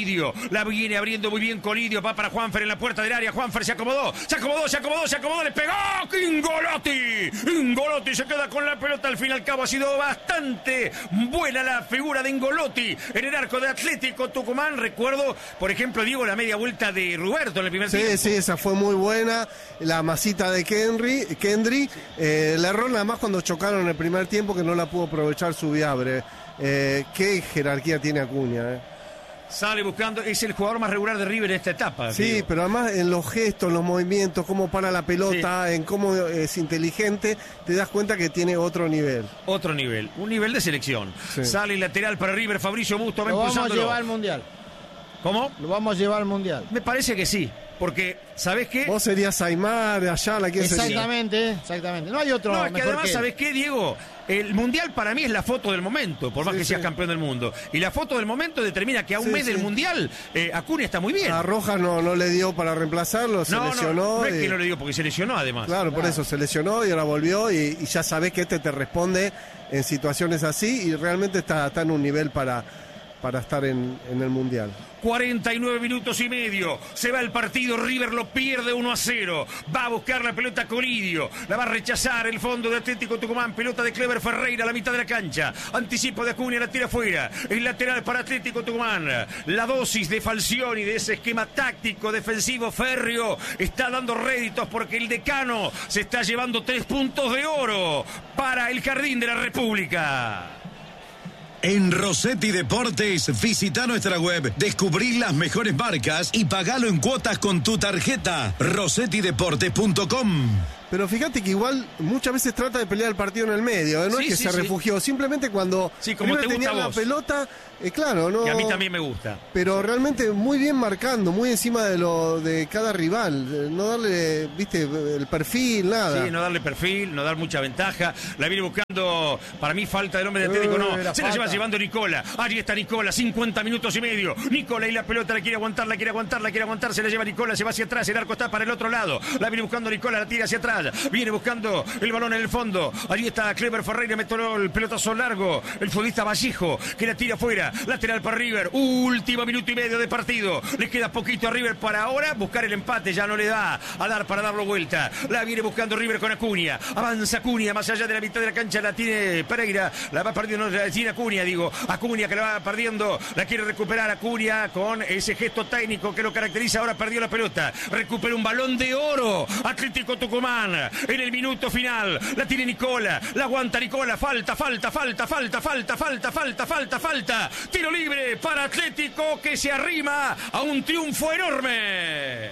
Speaker 2: La viene abriendo muy bien Colidio. Va para Juanfer en la puerta del área. Juanfer se acomodó. Se acomodó, se acomodó, se acomodó. Le pegó. Ingolotti. Ingolotti se queda con la pelota. Al fin y al cabo ha sido bastante buena la figura de Ingolotti en el arco de Atlético Tucumán. Recuerdo, por ejemplo, Diego, la media vuelta de Roberto en el primer
Speaker 1: sí,
Speaker 2: tiempo.
Speaker 1: Sí, sí, esa fue muy buena. La masita de Kendry. Kendry eh, le erró nada más cuando chocaron en el primer tiempo, que no la pudo aprovechar su Viabre. Eh, qué jerarquía tiene Acuña, eh.
Speaker 2: Sale buscando, es el jugador más regular de River en esta etapa.
Speaker 1: Sí,
Speaker 2: digo.
Speaker 1: Pero además en los gestos, en los movimientos, cómo para la pelota, sí. En cómo es inteligente, te das cuenta que tiene otro nivel.
Speaker 2: Otro nivel, un nivel de selección. Sí. Sale lateral para River, Fabricio Busto va
Speaker 7: Lo vamos a llevar
Speaker 2: al
Speaker 7: Mundial.
Speaker 2: ¿Cómo?
Speaker 7: Lo vamos a llevar al Mundial.
Speaker 2: Me parece que sí, porque, ¿sabés qué?
Speaker 1: Vos serías Aymar, Ayala, ¿quién sería?
Speaker 7: Exactamente, exactamente. No hay otro
Speaker 2: No, es que
Speaker 7: mejor
Speaker 2: además,
Speaker 7: que
Speaker 2: ¿sabés qué, Diego? El Mundial para mí es la foto del momento, por más
Speaker 1: sí,
Speaker 2: que seas
Speaker 1: sí.
Speaker 2: campeón del mundo. Y la foto del momento determina que a un
Speaker 1: sí,
Speaker 2: mes
Speaker 1: sí.
Speaker 2: del Mundial, eh, Acuña está muy bien.
Speaker 1: A Rojas no, no le dio para reemplazarlo, se
Speaker 2: no,
Speaker 1: lesionó.
Speaker 2: No, no es
Speaker 1: y...
Speaker 2: que no le dio, porque se lesionó además.
Speaker 1: Claro, por
Speaker 2: claro.
Speaker 1: eso se lesionó y ahora volvió y, y ya sabés que este te responde en situaciones así y realmente está, está en un nivel para, para estar en, en el Mundial.
Speaker 2: cuarenta y nueve minutos y medio. Se va el partido. River lo pierde uno a cero. Va a buscar la pelota Colidio. La va a rechazar el fondo de Atlético Tucumán. Pelota de Clever Ferreira a la mitad de la cancha. Anticipo de Acuña, la tira fuera. El lateral para Atlético Tucumán. La dosis de Falcioni, de ese esquema táctico defensivo férreo, está dando réditos porque el decano se está llevando tres puntos de oro para el Jardín de la República.
Speaker 12: En Rossetti Deportes, visita nuestra web, descubrí las mejores marcas y pagalo en cuotas con tu tarjeta. Rossetti Deportes punto com.
Speaker 1: Pero fíjate que igual muchas veces trata de pelear el partido en el medio, ¿eh? No
Speaker 2: sí,
Speaker 1: es que
Speaker 2: sí,
Speaker 1: se
Speaker 2: sí.
Speaker 1: refugió, simplemente cuando
Speaker 2: sí, como te
Speaker 1: tenía
Speaker 2: gusta
Speaker 1: la
Speaker 2: vos.
Speaker 1: pelota, eh, claro, no.
Speaker 2: Y a mí también me gusta.
Speaker 1: Pero realmente muy bien marcando, muy encima de lo de cada rival, no darle, viste, el perfil, nada.
Speaker 2: Sí, no darle perfil, no dar mucha ventaja. La viene buscando, para mí falta del hombre de Atlético, no.
Speaker 7: Eh, la
Speaker 2: Se la
Speaker 7: falta.
Speaker 2: lleva llevando Nicola. Allí está Nicola, cincuenta minutos y medio. Nicola y la pelota la quiere aguantar, la quiere aguantar, la quiere aguantar. Se la lleva Nicola, se va hacia atrás. El arco está para el otro lado. La viene buscando Nicola, la tira hacia atrás. Viene buscando el balón en el fondo. Allí está Clever Ferreira, metió el pelotazo largo. El futbolista Vallejo, que la tira afuera. Lateral para River. Último minuto y medio de partido. Le queda poquito a River para ahora buscar el empate. Ya no le da a dar para darlo vuelta. La viene buscando River con Acuña. Avanza Acuña más allá de la mitad de la cancha. La tiene Pereira. La va perdiendo. La tiene Acuña, digo. Acuña que la va perdiendo. La quiere recuperar Acuña con ese gesto técnico que lo caracteriza. Ahora perdió la pelota. Recupera un balón de oro. Atlético Tucumán en el minuto final. La tiene Nicola. La aguanta Nicola. Falta, falta, falta, falta, falta, falta, falta, falta, falta. Tiro libre para Atlético que se arrima a un triunfo enorme.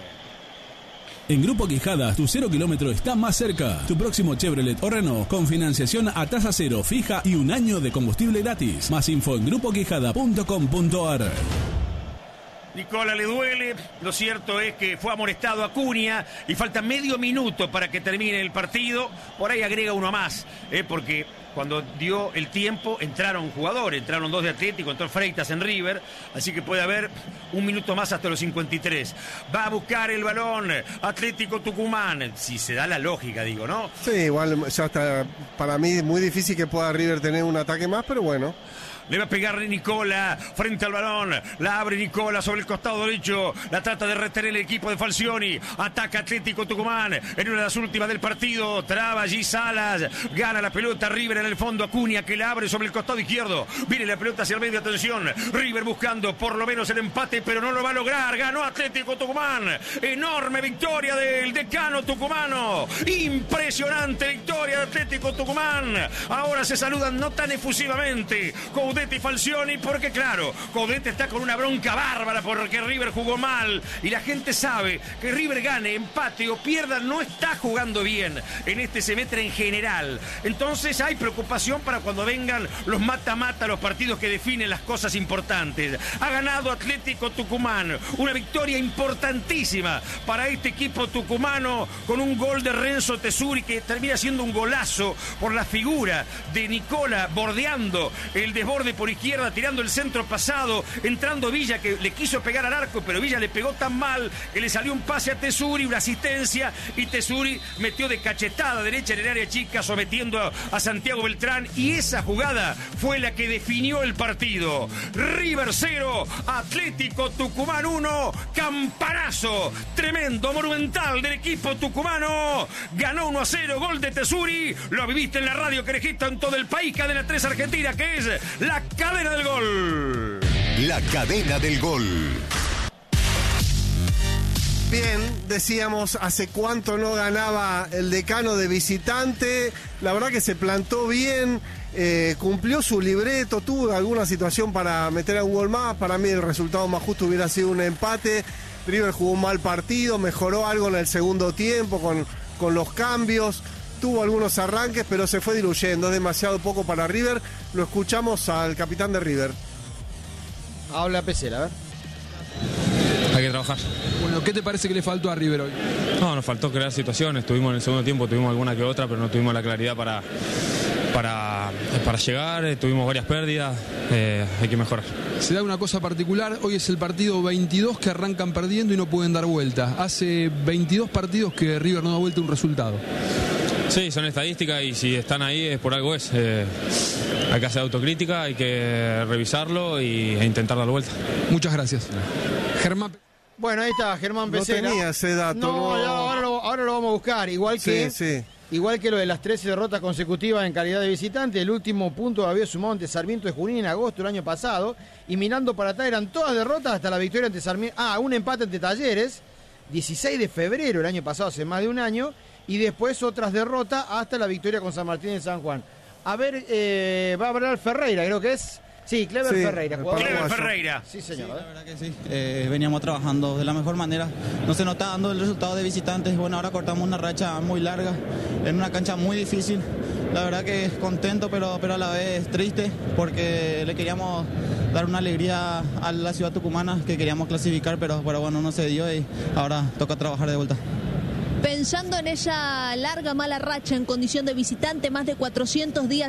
Speaker 13: En Grupo Quijada, tu cero kilómetro está más cerca. Tu próximo Chevrolet o Renault con financiación a tasa cero fija y un año de combustible gratis. Más info en grupo quijada punto com punto ar.
Speaker 2: Nicola le duele, lo cierto es que fue amonestado a Acuña y falta medio minuto para que termine el partido. Por ahí agrega uno más, eh, porque cuando dio el tiempo entraron jugadores, entraron dos de Atlético, entró Freitas en River, así que puede haber un minuto más hasta los cincuenta y tres. Va a buscar el balón Atlético Tucumán, si se da la lógica, digo, ¿no?
Speaker 1: Sí, igual ya está, para mí es muy difícil que pueda River tener un ataque más, pero bueno.
Speaker 2: Le va a pegar Nicola frente al balón. La abre Nicola sobre el costado derecho. La trata de retener el equipo de Falcioni. Ataca Atlético Tucumán en una de las últimas del partido. Traba allí Salas. Gana la pelota River en el fondo. Acuña que la abre sobre el costado izquierdo. Viene la pelota hacia el medio. Atención. River buscando por lo menos el empate, pero no lo va a lograr. Ganó Atlético Tucumán. Enorme victoria del decano tucumano. Impresionante victoria de Atlético Tucumán. Ahora se saludan no tan efusivamente Coudet y Falcioni, porque claro, Coudet está con una bronca bárbara porque River jugó mal y la gente sabe que River gane, empate o pierda, no está jugando bien en este semestre en general. Entonces hay preocupación para cuando vengan los mata-mata, los partidos que definen las cosas importantes. Ha ganado Atlético Tucumán, una victoria importantísima para este equipo tucumano con un gol de Renzo Tesuri que termina siendo un golazo por la figura de Nicola bordeando el desborde por izquierda, tirando el centro pasado, entrando Villa que le quiso pegar al arco, pero Villa le pegó tan mal que le salió un pase a Tesuri, una asistencia, y Tesuri metió de cachetada derecha en el área chica, sometiendo a Santiago Beltrán y esa jugada fue la que definió el partido. River cero, Atlético Tucumán uno, campanazo tremendo, monumental del equipo tucumano. Ganó uno a cero, gol de Tesuri. Lo viviste en la radio Querejito en todo el país. Cadena tres Argentina, que es la cadena del gol.
Speaker 10: La cadena del gol.
Speaker 1: Bien, decíamos, hace cuánto no ganaba el Decano de visitante. La verdad que se plantó bien, eh, cumplió su libreto, tuvo alguna situación para meter a un gol más. Para mí el resultado más justo hubiera sido un empate. River jugó un mal partido, mejoró algo en el segundo tiempo con, con los cambios. Tuvo algunos arranques, pero se fue diluyendo. Es demasiado poco para River. Lo escuchamos al capitán de River.
Speaker 7: Habla Pesela, a ver.
Speaker 15: Hay que trabajar.
Speaker 16: Bueno, ¿qué te parece que le faltó a River hoy?
Speaker 15: No, nos faltó crear situaciones. Tuvimos en el segundo tiempo, tuvimos alguna que otra, pero no tuvimos la claridad para, para, para llegar. Tuvimos varias pérdidas. Eh, hay que mejorar.
Speaker 16: Se da una cosa particular. Hoy es el partido veintidós que arrancan perdiendo y no pueden dar vuelta. Hace veintidós partidos que River no da vuelta un resultado.
Speaker 15: Sí, son estadísticas y si están ahí es por algo es. Eh, hay que hacer autocrítica, hay que revisarlo y, e intentar dar vuelta.
Speaker 16: Muchas gracias. Germán.
Speaker 7: Bueno, ahí está Germán Pesela.
Speaker 1: No tenía ese dato.
Speaker 7: No,
Speaker 1: no.
Speaker 7: ya, ahora, lo, ahora lo vamos a buscar. Igual que,
Speaker 1: sí, sí.
Speaker 7: igual que lo de las trece derrotas consecutivas en calidad de visitante. El último punto lo había sumado ante Sarmiento de Junín en agosto del año pasado. Y mirando para atrás eran todas derrotas hasta la victoria ante Sarmiento. Ah, un empate ante Talleres. dieciséis de febrero el año pasado, hace más de un año. Y después otras derrotas hasta la victoria con San Martín en San Juan. A ver, eh, va a hablar Ferreira, creo que es. Sí, Clever
Speaker 1: sí,
Speaker 7: Ferreira.
Speaker 2: Clever Ferreira.
Speaker 7: Sí, señor.
Speaker 17: Sí, la verdad que sí. Eh, veníamos trabajando de la mejor manera. No se nota dando el resultado de visitantes. Bueno, ahora cortamos una racha muy larga en una cancha muy difícil. La verdad que contento, pero, pero a la vez triste, porque le queríamos dar una alegría a la ciudad tucumana, que queríamos clasificar, pero, pero bueno, no se dio y ahora toca trabajar de vuelta.
Speaker 18: Pensando en ella larga mala racha en condición de visitante, más de cuatrocientos días